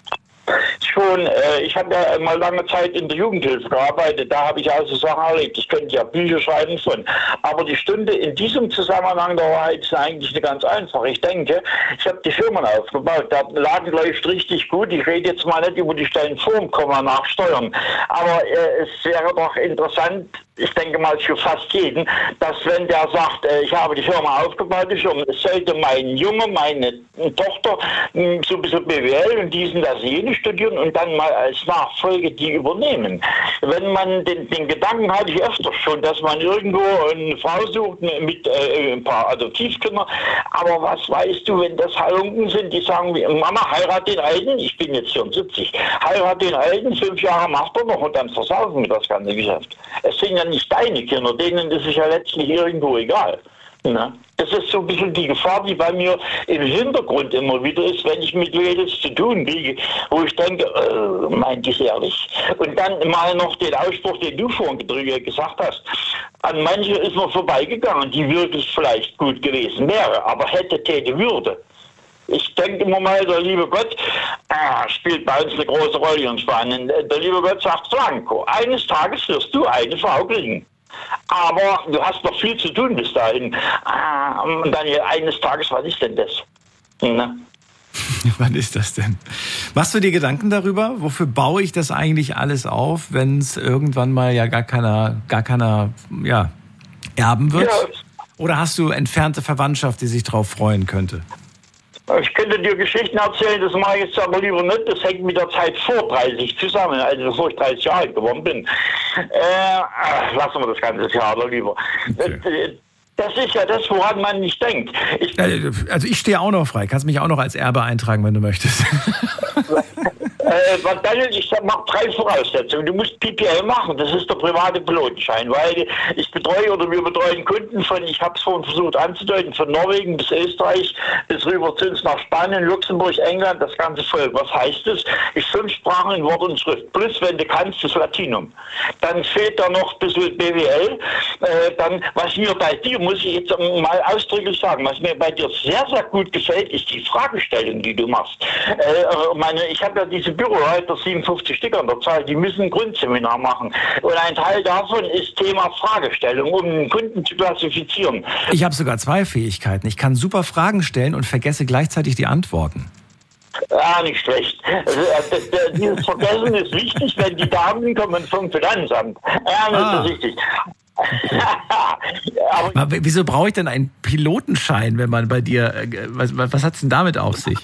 Speaker 7: Schon, äh, ich habe ja mal lange Zeit in der Jugendhilfe gearbeitet, da habe ich also Sachen erlebt, ich könnte ja Bücher schreiben von, aber die Stunde in diesem Zusammenhang der Wahrheit ist eigentlich eine ganz einfache. Ich denke, ich habe die Firmen aufgebaut, der Laden läuft richtig gut, ich rede jetzt mal nicht über die Stellen vor dem Komma nach Steuern, aber äh, es wäre doch interessant, ich denke mal für fast jeden, dass wenn der sagt, äh, ich habe die Firma aufgebaut, die Firma, es sollte mein Junge, meine Tochter mh, so ein bisschen B W L und diesen, das jene studieren und dann mal als Nachfolge die übernehmen. Wenn man den, den Gedanken hatte ich öfter schon, dass man irgendwo eine Frau sucht mit äh, ein paar Adoptivkindern, aber was weißt du, wenn das Halunken sind, die sagen, Mama, heirat den Alten, ich bin jetzt vierundsiebzig, heirat den Alten, fünf Jahre macht er noch und dann versaufen wir das ganze Geschäft. Es sind ja nicht deine Kinder, denen ist es ja letztlich irgendwo egal. Ne? Das ist so ein bisschen die Gefahr, die bei mir im Hintergrund immer wieder ist, wenn ich mit Mädels zu tun kriege, wo ich denke, äh, meint ich ehrlich? Und dann mal noch den Ausspruch, den du vorhin gesagt hast, an manche ist man vorbeigegangen, die wirklich vielleicht gut gewesen wäre, aber hätte, täte, würde. Ich denke immer mal, der liebe Gott ah, spielt bei uns eine große Rolle in Spanien. Der liebe Gott sagt, Franco, eines Tages wirst du eine Frau kriegen. Aber du hast noch viel zu tun bis dahin. Ah, und dann eines Tages, was ist denn das? Ne?
Speaker 1: Wann ist das denn? Machst du dir Gedanken darüber? Wofür baue ich das eigentlich alles auf, wenn es irgendwann mal ja gar keiner, gar keiner ja, erben wird? Ja. Oder hast du entfernte Verwandtschaft, die sich darauf freuen könnte?
Speaker 7: Ich könnte dir Geschichten erzählen, das mache ich jetzt aber lieber nicht. Das hängt mit der Zeit vor dreißig zusammen, also bevor ich dreißig Jahre alt geworden bin. Äh, lassen wir das ganze Theater lieber. Okay. Das ist ja das, woran man nicht denkt. Ich
Speaker 1: also ich stehe auch noch frei. Kannst mich auch noch als Erbe eintragen, wenn du möchtest.
Speaker 7: Äh, Daniel, ich mache drei Voraussetzungen. Du musst P P L machen, das ist der private Pilotenschein, weil ich betreue oder wir betreuen Kunden von, ich habe es vorhin versucht anzudeuten, von Norwegen bis Österreich, bis rüber zu uns nach Spanien, Luxemburg, England, das ganze Volk. Was heißt das? Ich fünf Sprachen in Wort und Schrift, plus wenn du kannst, das Latinum. Dann fehlt da noch ein bisschen B W L. Äh, dann, was mir bei dir, muss ich jetzt mal ausdrücklich sagen, was mir bei dir sehr, sehr gut gefällt, ist die Fragestellung, die du machst. Äh, meine, ich habe ja diese Büroleiter, siebenundfünfzig Stück an der Zahl, die müssen ein Grundseminar machen. Und ein Teil davon ist Thema Fragestellung, um den Kunden zu klassifizieren.
Speaker 1: Ich habe sogar zwei Fähigkeiten. Ich kann super Fragen stellen und vergesse gleichzeitig die Antworten.
Speaker 7: Ja, nicht schlecht. Also, äh, dieses Vergessen ist wichtig, wenn die Damen kommen vom Finanzamt. Ja, das ah. ist richtig.
Speaker 1: Aber wieso brauche ich denn einen Pilotenschein, wenn man bei dir, was, was hat es denn damit auf sich?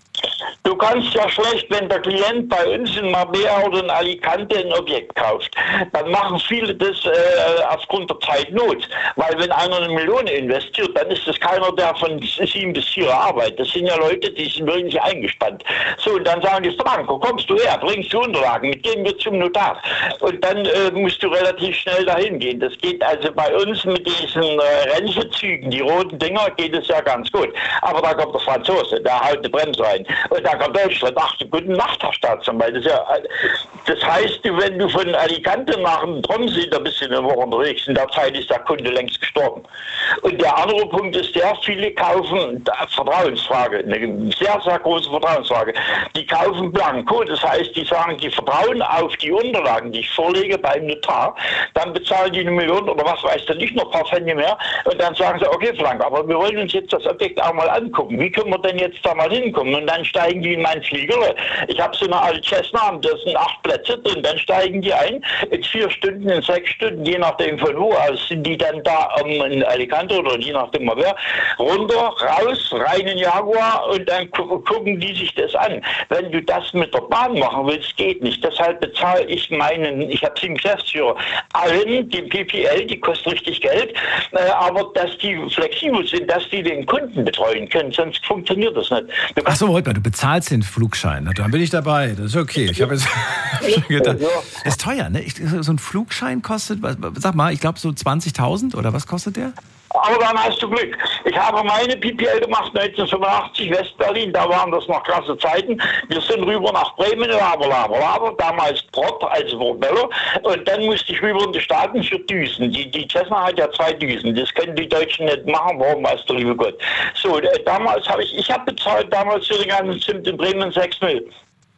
Speaker 7: Du kannst ja schlecht, wenn der Klient bei uns in Marbella oder in Alicante ein Objekt kauft, dann machen viele das äh, aufgrund der Zeitnot. Weil wenn einer eine Million investiert, dann ist das keiner, der von sieben bis vier arbeitet. Das sind ja Leute, die sind wirklich eingespannt. So, und dann sagen die, Franco, kommst du her, bringst du Unterlagen, mit gehen wir zum Notar. Und dann äh, musst du relativ schnell dahin gehen. Das geht also bei uns mit diesen äh, Rennzügen, die roten Dinger, geht es ja ganz gut. Aber da kommt der Franzose, der haut eine Bremse rein. Und da kommt Deutschland. Ach, guten Nacht, Herr Staatsanwalt. Das, ja, das heißt, wenn du von Alicante nach Tromsø, da bist du eine Woche unterwegs. In der Zeit ist der Kunde längst gestorben. Und der andere Punkt ist der, viele kaufen, Vertrauensfrage, eine sehr, sehr große Vertrauensfrage. Die kaufen blanko, das heißt, die sagen, die vertrauen auf die Unterlagen, die ich vorlege beim Notar. Dann bezahlen die eine Million oder was weiß der nicht, noch ein paar Pfennige mehr. Und dann sagen sie, okay, Frank, aber wir wollen uns jetzt das Objekt auch mal angucken. Wie können wir denn jetzt da mal hinkommen? Und dann steigen die in mein Flieger. Ich habe so eine alte Cessna, das sind acht Plätze drin. Dann steigen die ein. In vier Stunden, in sechs Stunden, je nachdem von wo aus, sind die dann da um, in Alicante oder je nachdem wer, runter, raus, rein in Jaguar und dann gu- gucken die sich das an. Wenn du das mit der Bahn machen willst, geht nicht. Deshalb bezahle ich meinen, ich habe sieben Geschäftsführer, allen die P P L, die kostet richtig Geld, äh, aber dass die flexibel sind, dass die den Kunden betreuen können, sonst funktioniert das nicht.
Speaker 1: Achso, warte mal, du bezahlst den Flugschein, dann bin ich dabei, das ist okay. Ich habe jetzt schon gedacht, das ist teuer, ne? Ich, so ein Flugschein kostet, sag mal, ich glaube so zwanzigtausend oder was kostet der?
Speaker 7: Aber dann hast du Glück. Ich habe meine P P L gemacht neunzehnhundertfünfundachtzig, Westberlin, da waren das noch krasse Zeiten. Wir sind rüber nach Bremen, laber, laber, laber, damals Prott, also Propeller. Und dann musste ich rüber in die Staaten für Düsen. Die, die Cessna hat ja zwei Düsen, das können die Deutschen nicht machen, warum weiß der liebe Gott. So, damals habe ich, ich habe bezahlt damals für den ganzen Zimt in Bremen sechs Millionen.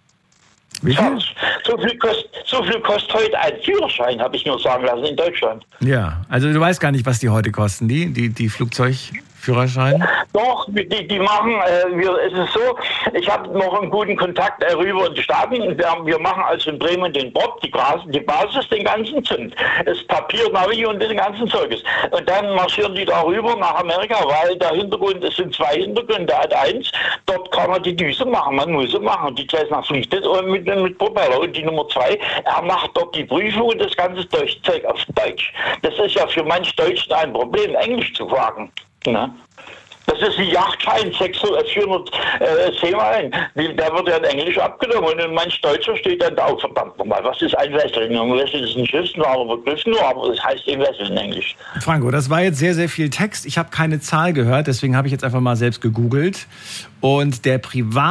Speaker 1: Wie viel?
Speaker 7: So viel, kostet, so viel kostet heute ein Führerschein, habe ich nur sagen lassen, in Deutschland.
Speaker 1: Ja, also du weißt gar nicht, was die heute kosten, die, die, die Flugzeug, Führerschein?
Speaker 7: Doch, die, die machen, äh, wir, es ist so, ich habe noch einen guten Kontakt äh, rüber in die Staaten. Wir, haben, wir machen also in Bremen den Bob, die, Gras, die Basis, den ganzen Zünd. Das Papier, Navi und den ganzen Zeuges. Und dann marschieren die da rüber nach Amerika, weil der Hintergrund, es sind zwei Hintergründe. Der hat eins, dort kann man die Düse machen, man muss sie machen. Die Gleisner fliegt das mit, mit Propeller. Und die Nummer zwei, er macht dort die Prüfung und das ganze Zeug auf Deutsch. Das ist ja für manch Deutschen ein Problem, Englisch zu fragen. Ne? Das ist die Yachtschein vierhundert äh, Seemeilen. Der wird ja in Englisch abgenommen und in manch Deutscher steht dann da auch, verdammt nochmal, was ist ein Wessel? Ein Wessel ist ein Schiffsnamer Begriff nur, aber das heißt eben Wessel in Englisch.
Speaker 1: Franco, das war jetzt sehr, sehr viel Text. Ich habe keine Zahl gehört, deswegen habe ich jetzt einfach mal selbst gegoogelt. Und der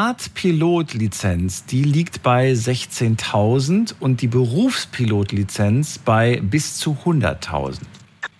Speaker 1: Privatpilotlizenz, die liegt bei sechzehntausend und die Berufspilotlizenz bei bis zu hunderttausend.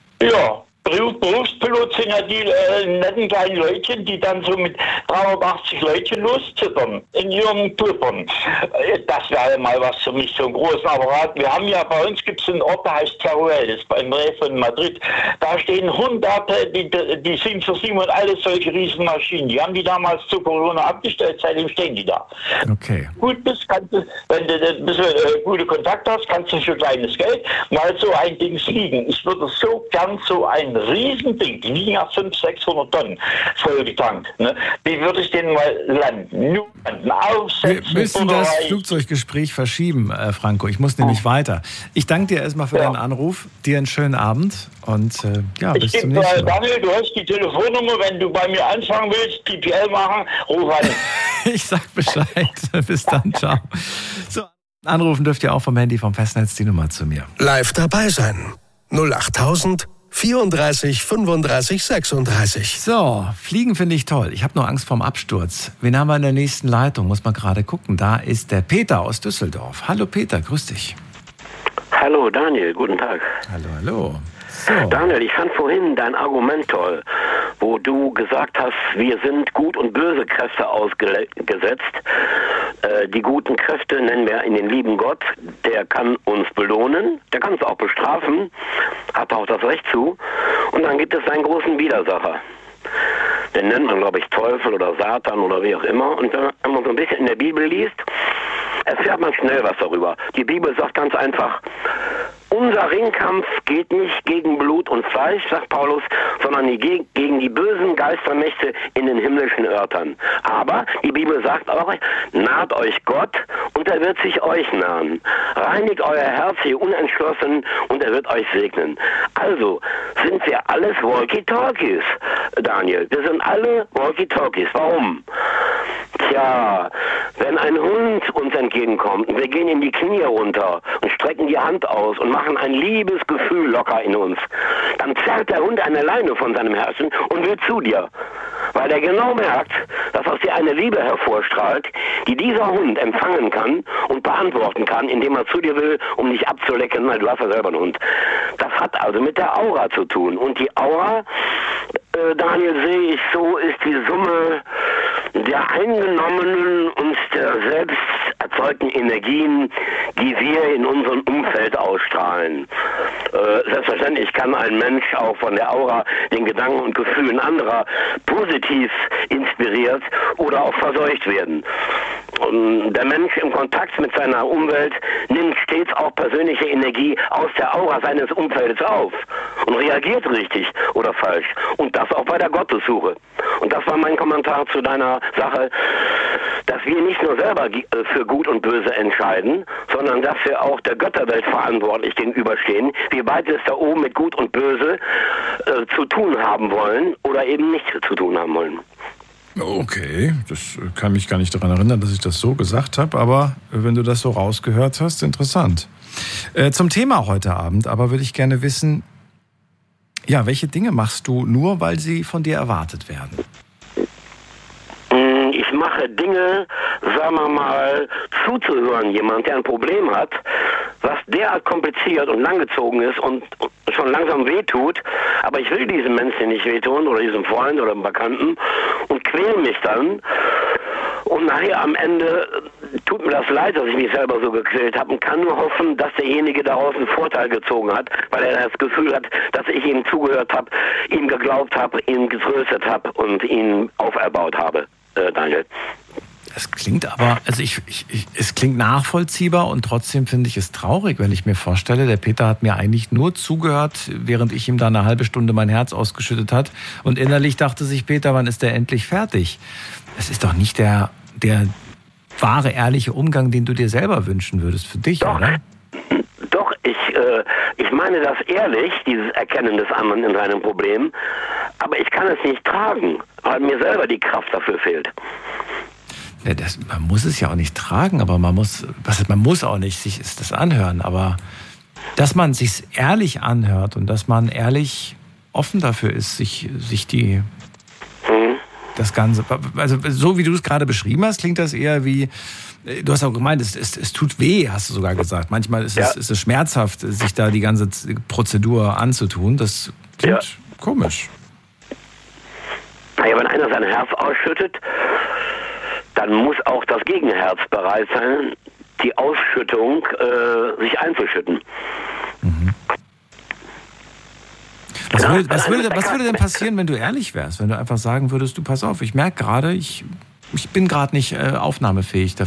Speaker 7: Ja. Berufspilot sind ja die äh, netten kleinen Leutchen, die dann so mit dreihundertachtzig Leutchen loszittern in ihren Klippern. Äh, das wäre mal was für mich, so einen großen Apparat. Wir haben ja, bei uns gibt es einen Ort, der heißt Teruel, das ist beim Reh von Madrid. Da stehen Hunderte, die, die sind für sieben und alles solche Riesenmaschinen. Die haben die damals zu Corona abgestellt, seitdem stehen die da.
Speaker 1: Okay.
Speaker 7: Gut bist, kannst du, wenn du ein bisschen äh, gute Kontakt hast, kannst du für kleines Geld mal so ein Ding fliegen. Ich würde so gern so ein Riesending, die liegen ja fünfhundert, sechshundert Tonnen vollgetankt. Ne? Wie würde ich den mal landen? Nur landen, aufsetzen.
Speaker 1: Wir müssen das Flugzeuggespräch verschieben, äh, Franco. Ich muss nämlich oh. weiter. Ich danke dir erstmal für ja. deinen Anruf. Dir einen schönen Abend und äh, ja, bis
Speaker 7: ich
Speaker 1: zum nächsten Mal.
Speaker 7: Daniel, du hast die Telefonnummer. Wenn du bei mir anfangen willst, P P L machen, ruf an.
Speaker 1: Ich sag Bescheid. Bis dann, ciao. So, anrufen dürft ihr auch vom Handy, vom Festnetz, die Nummer zu mir.
Speaker 2: Live dabei sein. null achttausend vierunddreißig fünfunddreißig sechsunddreißig.
Speaker 1: So, Fliegen finde ich toll. Ich habe nur Angst vorm Absturz. Wen haben wir in der nächsten Leitung? Muss man gerade gucken. Da ist der Peter aus Düsseldorf. Hallo Peter, grüß dich.
Speaker 8: Hallo Daniel, guten Tag.
Speaker 1: Hallo, hallo. So.
Speaker 8: Daniel, ich fand vorhin dein Argument toll, wo du gesagt hast, wir sind gut und böse Kräfte ausgesetzt. Äh, die guten Kräfte nennen wir in den lieben Gott, der kann uns belohnen, der kann uns auch bestrafen, hat auch das Recht zu. Und dann gibt es einen großen Widersacher. Den nennt man, glaube ich, Teufel oder Satan oder wie auch immer. Und wenn man so ein bisschen in der Bibel liest, erfährt man schnell was darüber. Die Bibel sagt ganz einfach, unser Ringkampf geht nicht gegen Blut und Fleisch, sagt Paulus, sondern gegen die bösen Geistermächte in den himmlischen Örtern. Aber die Bibel sagt auch, naht euch Gott und er wird sich euch nahen. Reinigt euer Herz, ihr Unentschlossenen, und er wird euch segnen. Also sind wir alles Walkie-Talkies, Daniel. Wir sind alle Walkie-Talkies. Warum? Tja, wenn ein Hund uns entgegenkommt und wir gehen in die Knie runter und strecken die Hand aus und machen ein liebes Gefühl locker in uns, dann zerrt der Hund eine Leine von seinem Herzen und will zu dir. Weil er genau merkt, dass aus dir eine Liebe hervorstrahlt, die dieser Hund empfangen kann und beantworten kann, indem er zu dir will, um dich abzulecken, weil du hast ja selber einen Hund. Das hat also mit der Aura zu tun. Und die Aura, äh, Daniel, sehe ich so, ist die Summe der eingenommenen und der selbst erzeugten Energien, die wir in unserem Umfeld ausstrahlen. Äh, selbstverständlich kann ein Mensch auch von der Aura, den Gedanken und Gefühlen anderer positiv inspiriert oder auch verseucht werden. Und der Mensch im Kontakt mit seiner Umwelt nimmt stets auch persönliche Energie aus der Aura seines Umfeldes auf und reagiert richtig oder falsch. Und das auch bei der Gottessuche. Und das war mein Kommentar zu deiner Sache, dass wir nicht nur selber für Gut und Böse entscheiden, sondern dass wir auch der Götterwelt verantwortlich gegenüberstehen, wie weit wir es da oben mit Gut und Böse äh, zu tun haben wollen oder eben nicht zu tun haben wollen.
Speaker 1: Okay, das kann mich gar nicht daran erinnern, dass ich das so gesagt habe, aber wenn du das so rausgehört hast, interessant. Äh, zum Thema heute Abend aber würde ich gerne wissen, ja, welche Dinge machst du nur, weil sie von dir erwartet werden?
Speaker 8: Ich mache Dinge, sagen wir mal, zuzuhören, jemand, der ein Problem hat, was derart kompliziert und langgezogen ist und schon langsam wehtut, aber ich will diesem Menschen nicht wehtun oder diesem Freund oder einem Bekannten und quäle mich dann und nachher am Ende tut mir das leid, dass ich mich selber so gequält habe und kann nur hoffen, dass derjenige daraus einen Vorteil gezogen hat, weil er das Gefühl hat, dass ich ihm zugehört habe, ihm geglaubt habe, ihn getröstet habe und ihn auferbaut habe, äh, Daniel.
Speaker 1: Es klingt aber, also ich, ich, ich, es klingt nachvollziehbar und trotzdem finde ich es traurig, wenn ich mir vorstelle, der Peter hat mir eigentlich nur zugehört, während ich ihm da eine halbe Stunde mein Herz ausgeschüttet hat und innerlich dachte sich Peter, wann ist der endlich fertig? Es ist doch nicht der, der wahre, ehrliche Umgang, den du dir selber wünschen würdest für dich,
Speaker 8: doch,
Speaker 1: oder?
Speaker 8: Doch, ich, äh, ich meine das ehrlich, dieses Erkennen des anderen in seinem Problem, aber ich kann es nicht tragen, weil mir selber die Kraft dafür fehlt.
Speaker 1: Ja, das, man muss es ja auch nicht tragen, aber man muss, was, man muss auch nicht sich das anhören, aber dass man sich ehrlich anhört und dass man ehrlich offen dafür ist, sich, sich die, mhm. das Ganze, also so wie du es gerade beschrieben hast, klingt das eher wie, du hast auch gemeint, es, es, es tut weh, hast du sogar gesagt. Manchmal ist, ja. es, ist es schmerzhaft, sich da die ganze Prozedur anzutun. Das klingt ja. komisch.
Speaker 8: Naja, wenn einer sein Herz ausschüttet, dann muss auch das Gegenherz bereit sein, die Ausschüttung äh, sich einzuschütten.
Speaker 1: Mhm. Was, ja, würde, was, würde, was würde denn passieren, wenn du ehrlich wärst? Wenn du einfach sagen würdest, du pass auf, ich merke gerade, ich, ich bin gerade nicht äh, aufnahmefähig